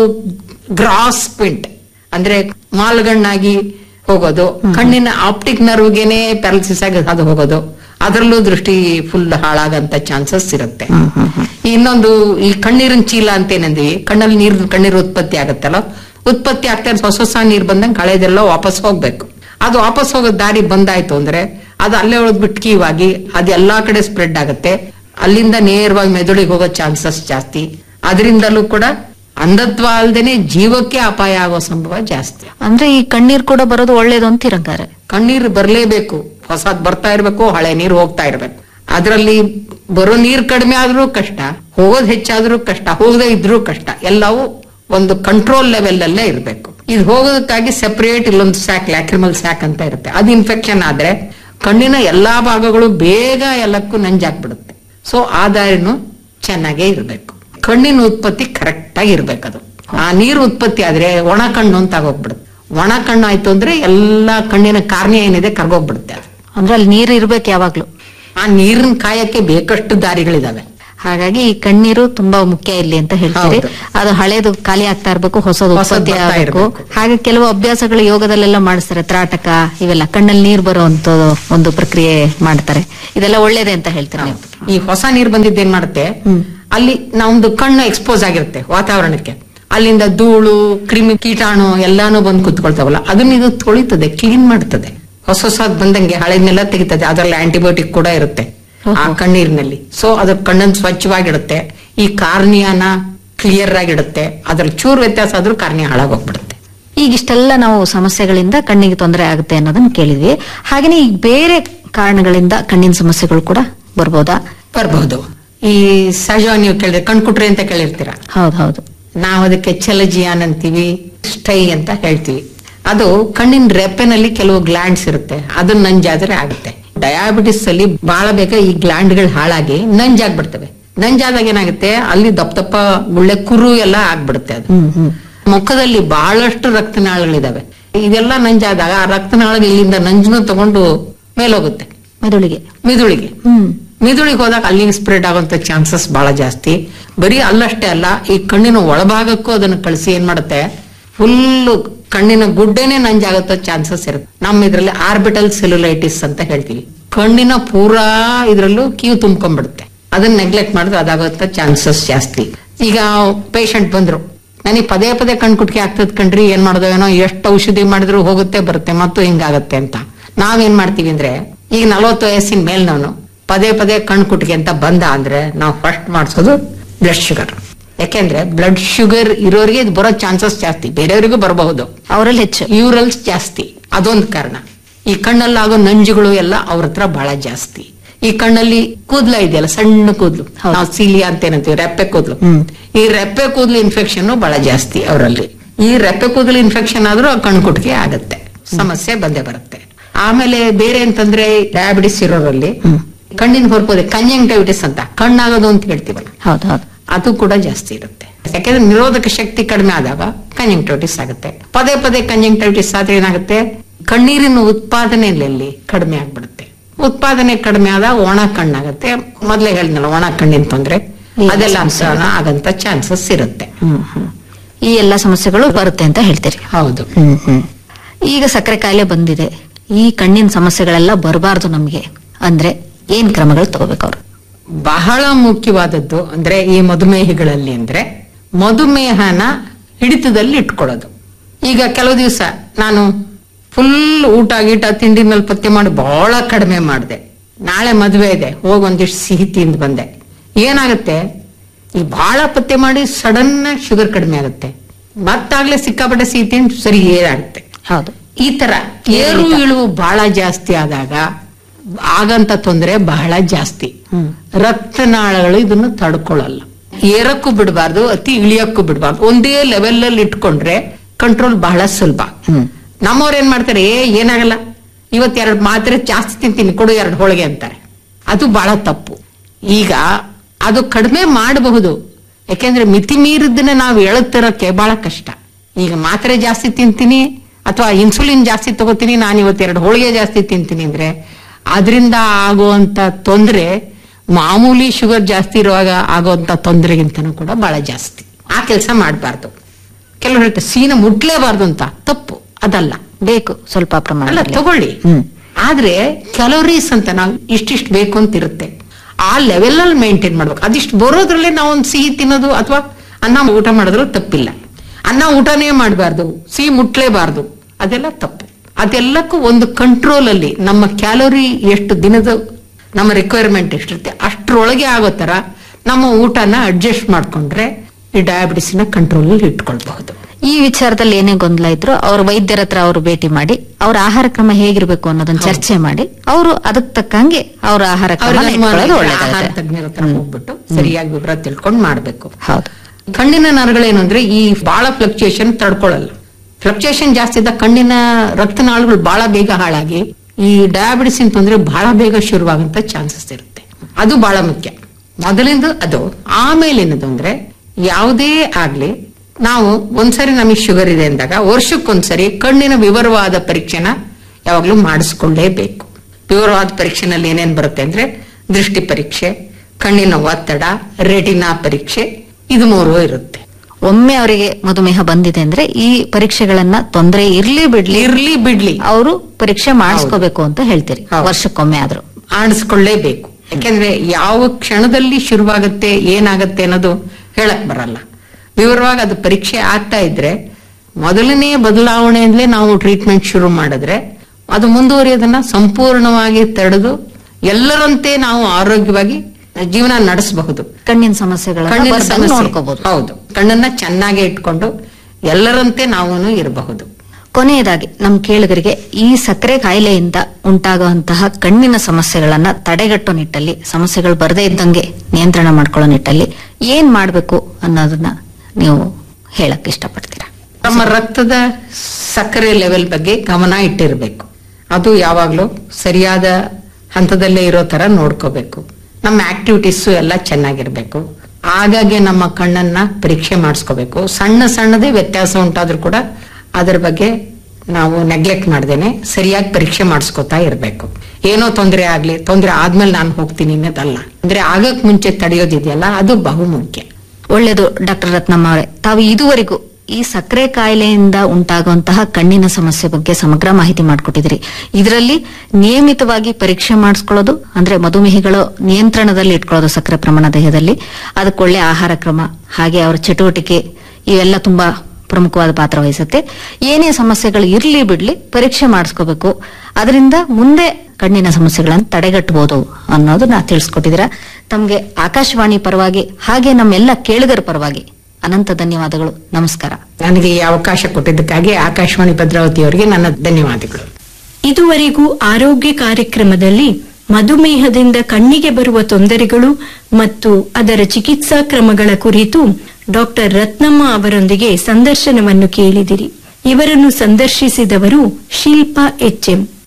ಗ್ರಾಸ್ ಪಿಂಟ್ ಅಂದ್ರೆ ಮಾಲ್ಗಣ್ಣಾಗಿ ಹೋಗೋದು, ಕಣ್ಣಿನ ಆಪ್ಟಿಕ್ ನರ್ವ್ಗೆನೆ ಪ್ಯಾರಲಿಸಿಸ್ ಆಗಿ ಅದು ಹೋಗೋದು, ಅದರಲ್ಲೂ ದೃಷ್ಟಿ ಫುಲ್ ಹಾಳಾಗಂತ ಚಾನ್ಸಸ್ ಇರುತ್ತೆ. ಇನ್ನೊಂದು ಈ ಕಣ್ಣೀರಿನ ಚೀಲ ಅಂತ ಏನಂದ್ವಿ, ಕಣ್ಣಲ್ಲಿ ನೀರು ಕಣ್ಣೀರು ಉತ್ಪತ್ತಿ ಆಗತ್ತಲ್ಲ, ಉತ್ಪತ್ತಿ ಆಗ್ತಾ ಹೊಸ ಹೊಸ ನೀರ್ ಬಂದಂಗೆ ಹಳೆದೆಲ್ಲ ವಾಪಸ್ ಹೋಗ್ಬೇಕು. ಅದು ವಾಪಸ್ ಹೋಗೋ ದಾರಿ ಬಂದಾಯ್ತು ಅಂದ್ರೆ ಅದು ಅಲ್ಲೇ ಉಳಿದ್ಬಿಟ್ಟು ಕೀವಾಗಿ ಅದು ಎಲ್ಲಾ ಕಡೆ ಸ್ಪ್ರೆಡ್ ಆಗುತ್ತೆ. ಅಲ್ಲಿಂದ ನೇರವಾಗಿ ಮೆದುಳಿಗೆ ಹೋಗೋ ಚಾನ್ಸಸ್ ಜಾಸ್ತಿ. ಅದರಿಂದಲೂ ಕೂಡ ಅಂಧತ್ವ ಅಲ್ದೇನೆ ಜೀವಕ್ಕೆ ಅಪಾಯ ಆಗೋ ಸಂಭವ ಜಾಸ್ತಿ. ಅಂದ್ರೆ ಈ ಕಣ್ಣೀರ್ ಕೂಡ ಬರೋದು ಒಳ್ಳೇದು ಅಂತೀರಂಗಾರೆ? ಕಣ್ಣೀರು ಬರ್ಲೇಬೇಕು, ಹೊಸದ್ ಬರ್ತಾ ಇರ್ಬೇಕು, ಹಳೆ ನೀರು ಹೋಗ್ತಾ ಇರ್ಬೇಕು. ಅದರಲ್ಲಿ ಬರೋ ನೀರ್ ಕಡಿಮೆ ಆದ್ರೂ ಕಷ್ಟ, ಹೋಗೋದ್ ಹೆಚ್ಚಾದ್ರೂ ಕಷ್ಟ, ಹೋಗದೆ ಇದ್ರೂ ಕಷ್ಟ. ಎಲ್ಲವೂ ಒಂದು ಕಂಟ್ರೋಲ್ ಲೆವೆಲ್ ಅಲ್ಲೇ ಇರ್ಬೇಕು. ಇದು ಹೋಗೋದಕ್ಕಾಗಿ ಸೆಪರೇಟ್ ಇಲ್ಲೊಂದು ಸ್ಯಾಕ್, ಲ್ಯಾಕ್ರಿಮಲ್ ಸ್ಯಾಕ್ ಅಂತ ಇರುತ್ತೆ. ಅದು ಇನ್ಫೆಕ್ಷನ್ ಆದ್ರೆ ಕಣ್ಣಿನ ಎಲ್ಲಾ ಭಾಗಗಳು ಬೇಗ ಎಲ್ಲಕ್ಕೂ ನಂಜಾಕ್ಬಿಡುತ್ತೆ. ಸೊ ಆ ದಾರಿನೂ ಚೆನ್ನಾಗೇ ಇರ್ಬೇಕು. ಕಣ್ಣಿನ ಉತ್ಪತ್ತಿ ಕರೆಕ್ಟ್ ಆಗಿ ಇರ್ಬೇಕದು. ಆ ನೀರು ಉತ್ಪತ್ತಿ ಆದ್ರೆ ಒಣ ಕಣ್ಣು ಅಂತ ಆಗೋಗ್ಬಿಡುತ್ತೆ. ಒಣ ಕಣ್ಣು ಆಯ್ತು ಅಂದ್ರೆ ಎಲ್ಲಾ ಕಣ್ಣಿನ ಕಾರ್ನಿಯ ಏನಿದೆ ಕರ್ಗೋಗ್ಬಿಡುತ್ತೆ. ಅಂದ್ರೆ ಅಲ್ಲಿ ನೀರು ಇರ್ಬೇಕು ಯಾವಾಗ್ಲೂ. ಆ ನೀರಿನ ಕಾಯಕ್ಕೆ ಬೇಕಷ್ಟು ದಾರಿಗಳಿದಾವೆ. ಹಾಗಾಗಿ ಈ ಕಣ್ಣೀರು ತುಂಬಾ ಮುಖ್ಯ ಇಲ್ಲಿ ಅಂತ ಹೇಳ್ತೀರಿ. ಅದು ಹಳೇದು ಖಾಲಿ ಆಗ್ತಾ ಇರ್ಬೇಕು, ಹೊಸದು ಉತ್ಪತ್ತಿ ಆಗಬೇಕು. ಹಾಗೆ ಕೆಲವು ಅಭ್ಯಾಸಗಳು ಯೋಗದಲ್ಲೆಲ್ಲ ಮಾಡಿಸ್ತಾರೆ, ತ್ರಾಟಕ ಇವೆಲ್ಲ ಕಣ್ಣಲ್ಲಿ ನೀರು ಬರುವಂತ ಒಂದು ಪ್ರಕ್ರಿಯೆ ಮಾಡ್ತಾರೆ. ಇದೆಲ್ಲ ಒಳ್ಳೇದೇ ಅಂತ ಹೇಳ್ತಾರೆ ನೀವು. ಈ ಹೊಸ ನೀರು ಬಂದಿದ್ದೇನ್ ಮಾಡುತ್ತೆ, ಅಲ್ಲಿ ನಮ್ದು ಕಣ್ಣು ಎಕ್ಸ್ಪೋಸ್ ಆಗಿರುತ್ತೆ ವಾತಾವರಣಕ್ಕೆ. ಅಲ್ಲಿಂದ ಧೂಳು, ಕ್ರಿಮಿ, ಕೀಟಾಣು ಎಲ್ಲಾನು ಬಂದು ಕುತ್ಕೊಳ್ತಾವಲ್ಲ, ಅದನ್ನ ಇದು ತೊಳಿತದೆ, ಕ್ಲೀನ್ ಮಾಡ್ತದೆ. ಹೊಸ ಹೊಸದ್ ಬಂದಂಗೆ ಹಳೆದನ್ನೆಲ್ಲ ತೆಗಿತದೆ. ಅದರಲ್ಲಿ ಆಂಟಿಬಯೋಟಿಕ್ ಕೂಡ ಇರುತ್ತೆ ಆ ಕಣ್ಣೀರಿನಲ್ಲಿ. ಸೊ ಅದ್ರ ಕಣ್ಣನ್ನು ಸ್ವಚ್ಛವಾಗಿಡುತ್ತೆ, ಈ ಕಾರ್ನಿಯಾನ ಕ್ಲಿಯರ್ ಆಗಿಡುತ್ತೆ. ಅದ್ರಲ್ಲಿ ಚೂರು ವ್ಯತ್ಯಾಸ ಆದ್ರೂ ಕಾರ್ನಿಯಾ ಹಾಳಾಗೋಗ್ಬಿಡುತ್ತೆ. ಈಗ ಇಷ್ಟೆಲ್ಲ ನಾವು ಸಮಸ್ಯೆಗಳಿಂದ ಕಣ್ಣಿಗೆ ತೊಂದರೆ ಆಗುತ್ತೆ ಅನ್ನೋದನ್ನ ಕೇಳಿದ್ವಿ. ಹಾಗೇನೆ ಈಗ ಬೇರೆ ಕಾರಣಗಳಿಂದ ಕಣ್ಣಿನ ಸಮಸ್ಯೆಗಳು ಕೂಡ ಬರ್ಬೋದಾ? ಬರ್ಬಹುದು. ಈ ಸಹಜವಾಗಿ ನೀವು ಕೇಳಿದ್ರೆ ಕಣ್ಕುಟ್ರೆ ಅಂತ ಕೇಳಿರ್ತೀರಾ. ಹೌದು ಹೌದು. ನಾವು ಅದಕ್ಕೆ ಚಲಜಿಯಾನ್ ಅಂತೀವಿ, ಸ್ಟೈ ಅಂತ ಹೇಳ್ತೀವಿ. ಅದು ಕಣ್ಣಿನ ರೆಪ್ಪೆನಲ್ಲಿ ಕೆಲವು ಗ್ಲ್ಯಾಂಡ್ಸ್ ಇರುತ್ತೆ, ಅದನ್ನ ನಂಜಾದ್ರೆ ಆಗುತ್ತೆ. ಡಯಾಬಿಟಿಸ್ ಅಲ್ಲಿ ಬಹಳ ಬೇಗ ಈ ಗ್ಲ್ಯಾಂಡ್ಗಳು ಹಾಳಾಗಿ ನಂಜಾಗ್ಬಿಡ್ತವೆ. ನಂಜಾದಾಗ ಏನಾಗುತ್ತೆ, ಅಲ್ಲಿ ದಪ್ಪ ದಪ್ಪ ಗುಳ್ಳೆ ಕುರು ಎಲ್ಲ ಆಗ್ಬಿಡುತ್ತೆ. ಅದು ಮುಖದಲ್ಲಿ ಬಹಳಷ್ಟು ರಕ್ತನಾಳಗಳಿದಾವೆ. ಇದೆಲ್ಲ ನಂಜಾದಾಗ ಆ ರಕ್ತನಾಳಗಳು ಇಲ್ಲಿಂದ ನಂಜನ್ನು ತಗೊಂಡು ಮೇಲೋಗುತ್ತೆ ಮೆದುಳಿಗೆ ಮಿದುಳಿಗೆ ಮಿದುಳಿಗೆ ಹೋದಾಗ ಅಲ್ಲಿಗೆ ಸ್ಪ್ರೆಡ್ ಆಗುವಂತ ಚಾನ್ಸಸ್ ಬಹಳ ಜಾಸ್ತಿ. ಬರೀ ಅಲ್ಲಷ್ಟೇ ಅಲ್ಲ, ಈ ಕಣ್ಣಿನ ಒಳಭಾಗಕ್ಕೂ ಅದನ್ನ ಕಳಿಸಿ ಏನ್ ಮಾಡುತ್ತೆ, ಫುಲ್ ಕಣ್ಣಿನ ಗುಡ್ಡೆನೆ ನಂಜಾಗತ್ತೋ ಚಾನ್ಸಸ್ ಇರುತ್ತೆ. ನಮ್ಮ ಇದ್ರಲ್ಲಿ ಆರ್ಬಿಟಲ್ ಸೆಲ್ಯುಲೈಟಿಸ್ ಅಂತ ಹೇಳ್ತೀವಿ. ಕಣ್ಣಿನ ಪೂರಾ ಇದ್ರಲ್ಲೂ ಕ್ಯೂ ತುಂಬ್ಕೊಂಡ್ಬಿಡುತ್ತೆ. ಅದನ್ನ ನೆಗ್ಲೆಕ್ಟ್ ಮಾಡಿದ್ರೆ ಅದಾಗತ್ತ ಚಾನ್ಸಸ್ ಜಾಸ್ತಿ. ಈಗ ಪೇಷಂಟ್ ಬಂದ್ರು, ನನಗೆ ಪದೇ ಪದೇ ಕಣ್ ಕುಟ್ಕೆ ಆಗ್ತದ ಕಣ್ರಿ, ಏನ್ ಮಾಡೋದೇನೋ, ಎಷ್ಟು ಔಷಧಿ ಮಾಡಿದ್ರು ಹೋಗುತ್ತೆ ಬರುತ್ತೆ ಮತ್ತು ಹಿಂಗಾಗತ್ತೆ ಅಂತ. ನಾವೇನ್ ಮಾಡ್ತೀವಿ ಅಂದ್ರೆ, ಈಗ ನಲವತ್ತು ವಯಸ್ಸಿನ ಮೇಲ್ನವನು ಪದೇ ಪದೇ ಕಣ್ ಕುಟ್ಕೆ ಅಂತ ಬಂದ ಅಂದ್ರೆ ನಾವು ಫಸ್ಟ್ ಮಾಡಿಸೋದು ಬ್ಲಡ್ ಶುಗರ್. ಯಾಕೆಂದ್ರೆ ಬ್ಲಡ್ ಶುಗರ್ ಇರೋರಿಗೆ ಇದು ಬರೋ ಚಾನ್ಸಸ್ ಜಾಸ್ತಿ, ಬೇರೆಯವರಿಗೂ ಬರಬಹುದು, ಅವರಲ್ಲಿ ಹೆಚ್ಚು, ಇವರಲ್ಲಿ ಜಾಸ್ತಿ. ಅದೊಂದು ಕಾರಣ. ಈ ಕಣ್ಣಲ್ಲಿ ಆಗೋ ನಂಜುಗಳು ಎಲ್ಲ ಅವ್ರ ಹತ್ರ ಬಹಳ ಜಾಸ್ತಿ. ಈ ಕಣ್ಣಲ್ಲಿ ಕೂದ್ಲ ಇದೆಯಲ್ಲ, ಸಣ್ಣ ಕೂದ್ಲು, ನಾವು ಸೀಲಿಯಾ ಅಂತ ಏನಂತೀವಿ, ರೆಪ್ಪೆ ಕೂದ್ಲು. ಈ ರೆಪ್ಪೆ ಕೂದ್ಲು ಇನ್ಫೆಕ್ಷನ್ ಬಹಳ ಜಾಸ್ತಿ ಅವರಲ್ಲಿ. ಈ ರೆಪ್ಪೆ ಕೂದಲು ಇನ್ಫೆಕ್ಷನ್ ಆದ್ರೂ ಆ ಕಣ್ಣು ಕುಟ್ಕೆ ಆಗತ್ತೆ, ಸಮಸ್ಯೆ ಬಂದೇ ಬರುತ್ತೆ. ಆಮೇಲೆ ಬೇರೆ ಅಂತಂದ್ರೆ ಡಯಾಬಿಟಿಸ್ ಇರೋರಲ್ಲಿ ಕಣ್ಣಿನ ಹೊರಪೋದೆ ಕಂಜಂಕ್ಟಿವಿಟಿಸ್ ಅಂತ ಕಣ್ಣಾಗೋದು ಅಂತ ಹೇಳ್ತೀವಲ್ಲ, ಹೌದೌದು, ಅದು ಕೂಡ ಜಾಸ್ತಿ ಇರುತ್ತೆ. ಯಾಕಂದ್ರೆ ನಿರೋಧಕ ಶಕ್ತಿ ಕಡಿಮೆ ಆದಾಗ ಕಂಜಂಕ್ಟಿವಿಟಿಸ್ ಆಗುತ್ತೆ. ಪದೇ ಪದೇ ಕಂಜಂಕ್ಟಿವಿಟಿಸ್ ಆದ್ರೆ ಏನಾಗುತ್ತೆ, ಕಣ್ಣೀರಿನ ಉತ್ಪಾದನೆಯಲ್ಲಿ ಕಡಿಮೆ ಆಗ್ಬಿಡುತ್ತೆ. ಉತ್ಪಾದನೆ ಕಡಿಮೆ ಆದಾಗ ಒಣ ಕಣ್ಣಾಗತ್ತೆ. ಮೊದ್ಲೇ ಹೇಳಿದ್ನಲ್ಲ, ಒಣ ಕಣ್ಣಿನ ತೊಂದ್ರೆ ಅದೆಲ್ಲ ಆಗಂತ ಚಾನ್ಸಸ್ ಇರುತ್ತೆ. ಈ ಎಲ್ಲಾ ಸಮಸ್ಯೆಗಳು ಬರುತ್ತೆ ಅಂತ ಹೇಳ್ತೀರಿ. ಹೌದು. ಹ್ಮ್ ಹ್ಮ್ ಈಗ ಸಕ್ಕರೆ ಕಾಯಿಲೆ ಬಂದಿದೆ, ಈ ಕಣ್ಣಿನ ಸಮಸ್ಯೆಗಳೆಲ್ಲ ಬರಬಾರ್ದು ನಮ್ಗೆ ಅಂದ್ರೆ ಏನ್ ಕ್ರಮಗಳು ತಗೋಬೇಕು ಅವರು? ಬಹಳ ಮುಖ್ಯವಾದದ್ದು ಅಂದ್ರೆ ಈ ಮಧುಮೇಹಿಗಳಲ್ಲಿ ಅಂದ್ರೆ ಮಧುಮೇಹನ ಹಿಡಿತದಲ್ಲಿ ಇಟ್ಕೊಳ್ಳೋದು. ಈಗ ಕೆಲವು ದಿವಸ ನಾನು ಫುಲ್ ಊಟ ಗೀಟ ತಿಂಡಿ ಮೇಲೆ ಪತ್ತೆ ಮಾಡಿ ಬಹಳ ಕಡಿಮೆ ಮಾಡಿದೆ, ನಾಳೆ ಮದುವೆ ಇದೆ ಹೋಗಿ ಒಂದಿಷ್ಟು ಸಿಹಿ ತಿಂದು ಬಂದೆ, ಏನಾಗುತ್ತೆ, ಈ ಬಹಳ ಪತ್ತೆ ಮಾಡಿ ಸಡನ್ ಶುಗರ್ ಕಡಿಮೆ ಆಗುತ್ತೆ, ಮತ್ತಾಗ್ಲೇ ಸಿಕ್ಕಾಪಟ್ಟೆ ಸಿಹಿ ತಿಂದು ಸರಿ ಏನಾಗುತ್ತೆ. ಹೌದು, ಈ ತರ ಏರು ಇಳುವು ಬಹಳ ಜಾಸ್ತಿ ಆದಾಗ ಆಗಂತ ತೊಂದರೆ ಬಹಳ ಜಾಸ್ತಿ. ರಕ್ತನಾಳಗಳು ಇದನ್ನು ತಡ್ಕೊಳ್ಳಲ್ಲ. ಏರಕ್ಕೂ ಬಿಡಬಾರ್ದು, ಅತಿ ಇಳಿಯಕ್ಕೂ ಬಿಡಬಾರ್ದು. ಒಂದೇ ಲೆವೆಲ್ ಅಲ್ಲಿ ಇಟ್ಕೊಂಡ್ರೆ ಕಂಟ್ರೋಲ್ ಬಹಳ ಸುಲಭ. ನಮ್ಮವ್ರು ಏನ್ ಮಾಡ್ತಾರೆ, ಏ ಏನಾಗಲ್ಲ, ಇವತ್ ಎರಡು ಮಾತ್ರೆ ಜಾಸ್ತಿ ತಿಂತೀನಿ ಕೊಡು ಎರಡು ಹೋಳಿಗೆ ಅಂತಾರೆ. ಅದು ಬಹಳ ತಪ್ಪು. ಈಗ ಅದು ಕಡಿಮೆ ಮಾಡಬಹುದು, ಯಾಕೆಂದ್ರೆ ಮಿತಿ ಮೀರಿದ್ದನ್ನ ನಾವು ಎಳತಿರಕ್ಕೆ ಬಹಳ ಕಷ್ಟ. ಈಗ ಮಾತ್ರೆ ಜಾಸ್ತಿ ತಿಂತೀನಿ ಅಥವಾ ಇನ್ಸುಲಿನ್ ಜಾಸ್ತಿ ತಗೋತೀನಿ, ನಾನು ಇವತ್ತೆರಡು ಹೋಳಿಗೆ ಜಾಸ್ತಿ ತಿಂತೀನಿ ಅಂದ್ರೆ ಅದರಿಂದ ಆಗುವಂತ ತೊಂದರೆ ಮಾಮೂಲಿ ಶುಗರ್ ಜಾಸ್ತಿ ಇರುವಾಗ ಆಗುವಂತ ತೊಂದರೆಗಿಂತನೂ ಕೂಡ ಬಹಳ ಜಾಸ್ತಿ. ಆ ಕೆಲಸ ಮಾಡಬಾರ್ದು. ಕೆಲವರು ಹೇಳ್ತಾರೆ ಸೀನ ಮುಟ್ಲೇಬಾರ್ದು ಅಂತ, ತಪ್ಪು. ಅದಲ್ಲ, ಬೇಕು ಸ್ವಲ್ಪ ಪ್ರಮಾಣ ಅಲ್ಲ ತಗೊಳ್ಳಿ. ಆದ್ರೆ ಕ್ಯಾಲೋರೀಸ್ ಅಂತ ನಾವು ಇಷ್ಟಿಷ್ಟು ಬೇಕು ಅಂತ ಇರುತ್ತೆ, ಆ ಲೆವೆಲ್ ಅಲ್ಲಿ ಮೇಂಟೈನ್ ಮಾಡ್ಬೇಕು. ಅದಿಷ್ಟು ಬರೋದ್ರಲ್ಲೇ ನಾವು ಒಂದು ಸಿಹಿ ತಿನ್ನೋದು ಅಥವಾ ಅನ್ನ ಊಟ ಮಾಡಿದ್ರು ತಪ್ಪಿಲ್ಲ. ಅನ್ನ ಊಟನೇ ಮಾಡಬಾರ್ದು, ಸಿಹಿ ಮುಟ್ಲೇಬಾರ್ದು, ಅದೆಲ್ಲ ತಪ್ಪು. ಅದೆಲ್ಲಕ್ಕೂ ಒಂದು ಕಂಟ್ರೋಲ್ ಅಲ್ಲಿ ನಮ್ಮ ಕ್ಯಾಲೋರಿ ಎಷ್ಟು ದಿನದ ನಮ್ಮ ರಿಕ್ವೈರ್ಮೆಂಟ್ ಎಷ್ಟಿರುತ್ತೆ ಅಷ್ಟರೊಳಗೆ ಆಗೋ ತರ ನಮ್ಮ ಊಟನ ಅಡ್ಜಸ್ಟ್ ಮಾಡ್ಕೊಂಡ್ರೆ ಈ ಡಯಾಬಿಟಿಸ್ನ ಕಂಟ್ರೋಲ್ ಅಲ್ಲಿ ಇಟ್ಕೊಳ್ಬಹುದು. ಈ ವಿಚಾರದಲ್ಲಿ ಏನೇ ಗೊಂದಲ ಇದ್ರು ಅವ್ರ ವೈದ್ಯರ ಹತ್ರ ಅವರು ಭೇಟಿ ಮಾಡಿ ಅವ್ರ ಆಹಾರ ಕ್ರಮ ಹೇಗಿರ್ಬೇಕು ಅನ್ನೋದನ್ನ ಚರ್ಚೆ ಮಾಡಿ ಅವರು ಅದಕ್ಕೆ ತಕ್ಕಂಗೆ ಅವ್ರ ಆಹಾರ ಕ್ರಮ ಆಹಾರ ತಜ್ಞರ ಹತ್ರ ಹೋಗ್ಬಿಟ್ಟು ಸರಿಯಾಗಿ ವಿವರ ತಿಳ್ಕೊಂಡು ಮಾಡ್ಬೇಕು. ಹೌದು. ಕಣ್ಣಿನ ನರಗಳೇನು ಅಂದ್ರೆ ಈ ಬಹಳ ಫ್ಲಕ್ಚುಯೇಷನ್ ತಡ್ಕೊಳ್ಳಲ್ಲ. ಫ್ಲಕ್ಚುಯೇಷನ್ ಜಾಸ್ತಿ ಇದ್ದಾಗ ಕಣ್ಣಿನ ರಕ್ತನಾಳಗಳು ಬಹಳ ಬೇಗ ಹಾಳಾಗಿ ಈ ಡಯಾಬಿಟಿಸ್ ತೊಂದ್ರೆ ಬಹಳ ಬೇಗ ಶುರುವಾಗಂತ ಚಾನ್ಸಸ್ ಇರುತ್ತೆ. ಅದು ಬಹಳ ಮುಖ್ಯ. ಮೊದಲಿಂದ ಅದು. ಆಮೇಲೆ ಏನದು ಅಂದ್ರೆ ಯಾವುದೇ ಆಗ್ಲಿ ನಾವು ಒಂದ್ಸರಿ ನಮಗೆ ಶುಗರ್ ಇದೆ ಅಂದಾಗ ವರ್ಷಕ್ಕೊಂದ್ಸರಿ ಕಣ್ಣಿನ ವಿವರವಾದ ಪರೀಕ್ಷೆನ ಯಾವಾಗ್ಲೂ ಮಾಡಿಸ್ಕೊಳ್ಳೇಬೇಕು. ವಿವರವಾದ ಪರೀಕ್ಷೆನಲ್ಲಿ ಏನೇನ್ ಬರುತ್ತೆ ಅಂದ್ರೆ ದೃಷ್ಟಿ ಪರೀಕ್ಷೆ, ಕಣ್ಣಿನ ಒತ್ತಡ, ರೆಟಿನಾ ಪರೀಕ್ಷೆ, ಇದು ಮೂರು ಇರುತ್ತೆ. ಒಮ್ಮೆ ಅವರಿಗೆ ಮಧುಮೇಹ ಬಂದಿದೆ ಅಂದ್ರೆ ಈ ಪರೀಕ್ಷೆಗಳನ್ನ ತೊಂದರೆ ಇರ್ಲಿ ಬಿಡ್ಲಿ ಇರ್ಲಿ ಬಿಡ್ಲಿ ಅವರು ಪರೀಕ್ಷೆ ಮಾಡಿಸ್ಕೋಬೇಕು ಅಂತ ಹೇಳ್ತೀರಿ. ವರ್ಷಕ್ಕೊಮ್ಮೆ ಆದ್ರೂ ಮಾಡಿಸ್ಕೊಳ್ಳೇಬೇಕು. ಯಾಕೆಂದ್ರೆ ಯಾವ ಕ್ಷಣದಲ್ಲಿ ಶುರುವಾಗುತ್ತೆ ಏನಾಗತ್ತೆ ಅನ್ನೋದು ಹೇಳಕ್ ಬರಲ್ಲ. ವಿವರವಾಗಿ ಅದು ಪರೀಕ್ಷೆ ಆಗ್ತಾ ಇದ್ರೆ ಮೊದಲನೇ ಬದಲಾವಣೆಯಿಂದಲೇ ನಾವು ಟ್ರೀಟ್ಮೆಂಟ್ ಶುರು ಮಾಡಿದ್ರೆ ಅದು ಮುಂದುವರಿಯೋದನ್ನ ಸಂಪೂರ್ಣವಾಗಿ ತಡೆದು ಎಲ್ಲರಂತೆ ನಾವು ಆರೋಗ್ಯವಾಗಿ ಜೀವನ ನಡೆಸಬಹುದು. ಕಣ್ಣಿನ ಸಮಸ್ಯೆಗಳನ್ನ ನೋಡ್ಕೋಬಹುದು. ಹೌದು, ಕಣ್ಣನ್ನ ಚೆನ್ನಾಗಿ ಇಟ್ಕೊಂಡು ಎಲ್ಲರಂತೆ ನಾವು ಇರಬಹುದು. ಕೊನೆಯದಾಗಿ ನಮ್ಮ ಕೇಳುಗರಿಗೆ ಈ ಸಕ್ಕರೆ ಕಾಯಿಲೆಯಿಂದ ಉಂಟಾಗುವಂತಹ ಕಣ್ಣಿನ ಸಮಸ್ಯೆಗಳನ್ನ ತಡೆಗಟ್ಟೋ ನಿಟ್ಟಲ್ಲಿ, ಸಮಸ್ಯೆಗಳು ಬರದೇ ಇದ್ದಂಗೆ ನಿಯಂತ್ರಣ ಮಾಡ್ಕೊಳ್ಳೋ ನಿಟ್ಟಲ್ಲಿ ಏನ್ ಮಾಡ್ಬೇಕು ಅನ್ನೋದನ್ನ ನೀವು ಹೇಳಕ್ ಇಷ್ಟಪಡ್ತೀರಾ? ನಮ್ಮ ರಕ್ತದ ಸಕ್ಕರೆ ಲೆವೆಲ್ ಬಗ್ಗೆ ಗಮನ ಇಟ್ಟಿರ್ಬೇಕು. ಅದು ಯಾವಾಗ್ಲೂ ಸರಿಯಾದ ಹಂತದಲ್ಲೇ ಇರೋ ತರ ನೋಡ್ಕೋಬೇಕು. ನಮ್ಮ ಆಕ್ಟಿವಿಟೀಸ್ ಎಲ್ಲ ಚೆನ್ನಾಗಿರ್ಬೇಕು. ಆಗಾಗ್ಗೆ ನಮ್ಮ ಕಣ್ಣನ್ನ ಪರೀಕ್ಷೆ ಮಾಡಿಸ್ಕೋಬೇಕು. ಸಣ್ಣ ಸಣ್ಣದೇ ವ್ಯತ್ಯಾಸ ಉಂಟಾದ್ರೂ ಕೂಡ ಅದರ ಬಗ್ಗೆ ನಾವು ನೆಗ್ಲೆಕ್ಟ್ ಮಾಡ್ದೇನೆ ಸರಿಯಾಗಿ ಪರೀಕ್ಷೆ ಮಾಡಿಸ್ಕೋತಾ ಇರ್ಬೇಕು. ಏನೋ ತೊಂದರೆ ಆಗ್ಲಿ, ತೊಂದರೆ ಆದ್ಮೇಲೆ ನಾನು ಹೋಗ್ತೀನಿ ಅನ್ನೋದಲ್ಲ. ಅಂದ್ರೆ ಆಗಕ್ ಮುಂಚೆ ತಡೆಯೋದಿದೆಯಲ್ಲ, ಅದು ಬಹು ಮುಖ್ಯ. ಒಳ್ಳೇದು ಡಾಕ್ಟರ್ ರತ್ನಮ್ಮ ಅವರೇ, ತಾವು ಇದುವರೆಗೂ ಈ ಸಕ್ಕರೆ ಕಾಯಿಲೆಯಿಂದ ಉಂಟಾಗುವಂತಹ ಕಣ್ಣಿನ ಸಮಸ್ಯೆ ಬಗ್ಗೆ ಸಮಗ್ರ ಮಾಹಿತಿ ಮಾಡಿಕೊಟ್ಟಿದ್ರಿ. ಇದರಲ್ಲಿ ನಿಯಮಿತವಾಗಿ ಪರೀಕ್ಷೆ ಮಾಡಿಸ್ಕೊಳ್ಳೋದು, ಅಂದ್ರೆ ಮಧುಮೇಹಿಗಳು ನಿಯಂತ್ರಣದಲ್ಲಿ ಇಟ್ಕೊಳ್ಳೋದು ಸಕ್ಕರೆ ಪ್ರಮಾಣ ದೇಹದಲ್ಲಿ, ಅದಕ್ಕೊಳ್ಳೆ ಆಹಾರ ಕ್ರಮ, ಹಾಗೆ ಅವರ ಚಟುವಟಿಕೆ ಇವೆಲ್ಲ ತುಂಬಾ ಪ್ರಮುಖವಾದ ಪಾತ್ರ ವಹಿಸುತ್ತೆ. ಏನೇ ಸಮಸ್ಯೆಗಳು ಇರ್ಲಿ ಬಿಡ್ಲಿ ಪರೀಕ್ಷೆ ಮಾಡಿಸ್ಕೋಬೇಕು. ಅದರಿಂದ ಮುಂದೆ ಕಣ್ಣಿನ ಸಮಸ್ಯೆಗಳನ್ನು ತಡೆಗಟ್ಟಬಹುದು ಅನ್ನೋದನ್ನ ತಿಳಿಸ್ಕೊಟ್ಟಿದ್ದೀರಾ. ತಮ್ಗೆ ಆಕಾಶವಾಣಿ ಪರವಾಗಿ ಹಾಗೆ ನಮ್ಮೆಲ್ಲ ಕೇಳುಗರ ಪರವಾಗಿ ಅನಂತ ಧನ್ಯವಾದಗಳು. ನಮಸ್ಕಾರ. ನನಗೆ ಈ ಅವಕಾಶ ಕೊಟ್ಟಿದ್ದಕ್ಕಾಗಿ ಆಕಾಶವಾಣಿ ಭದ್ರಾವತಿ ಅವರಿಗೆ ನನ್ನ ಧನ್ಯವಾದಗಳು. ಇದುವರೆಗೂ ಆರೋಗ್ಯ ಕಾರ್ಯಕ್ರಮದಲ್ಲಿ ಮಧುಮೇಹದಿಂದ ಕಣ್ಣಿಗೆ ಬರುವ ತೊಂದರೆಗಳು ಮತ್ತು ಅದರ ಚಿಕಿತ್ಸಾ ಕ್ರಮಗಳ ಕುರಿತು ಡಾಕ್ಟರ್ ರತ್ನಮ್ಮ ಅವರೊಂದಿಗೆ ಸಂದರ್ಶನವನ್ನು ಕೇಳಿದಿರಿ. ಇವರನ್ನು ಸಂದರ್ಶಿಸಿದವರು ಶಿಲ್ಪಾ ಎಚ್ಎಂ.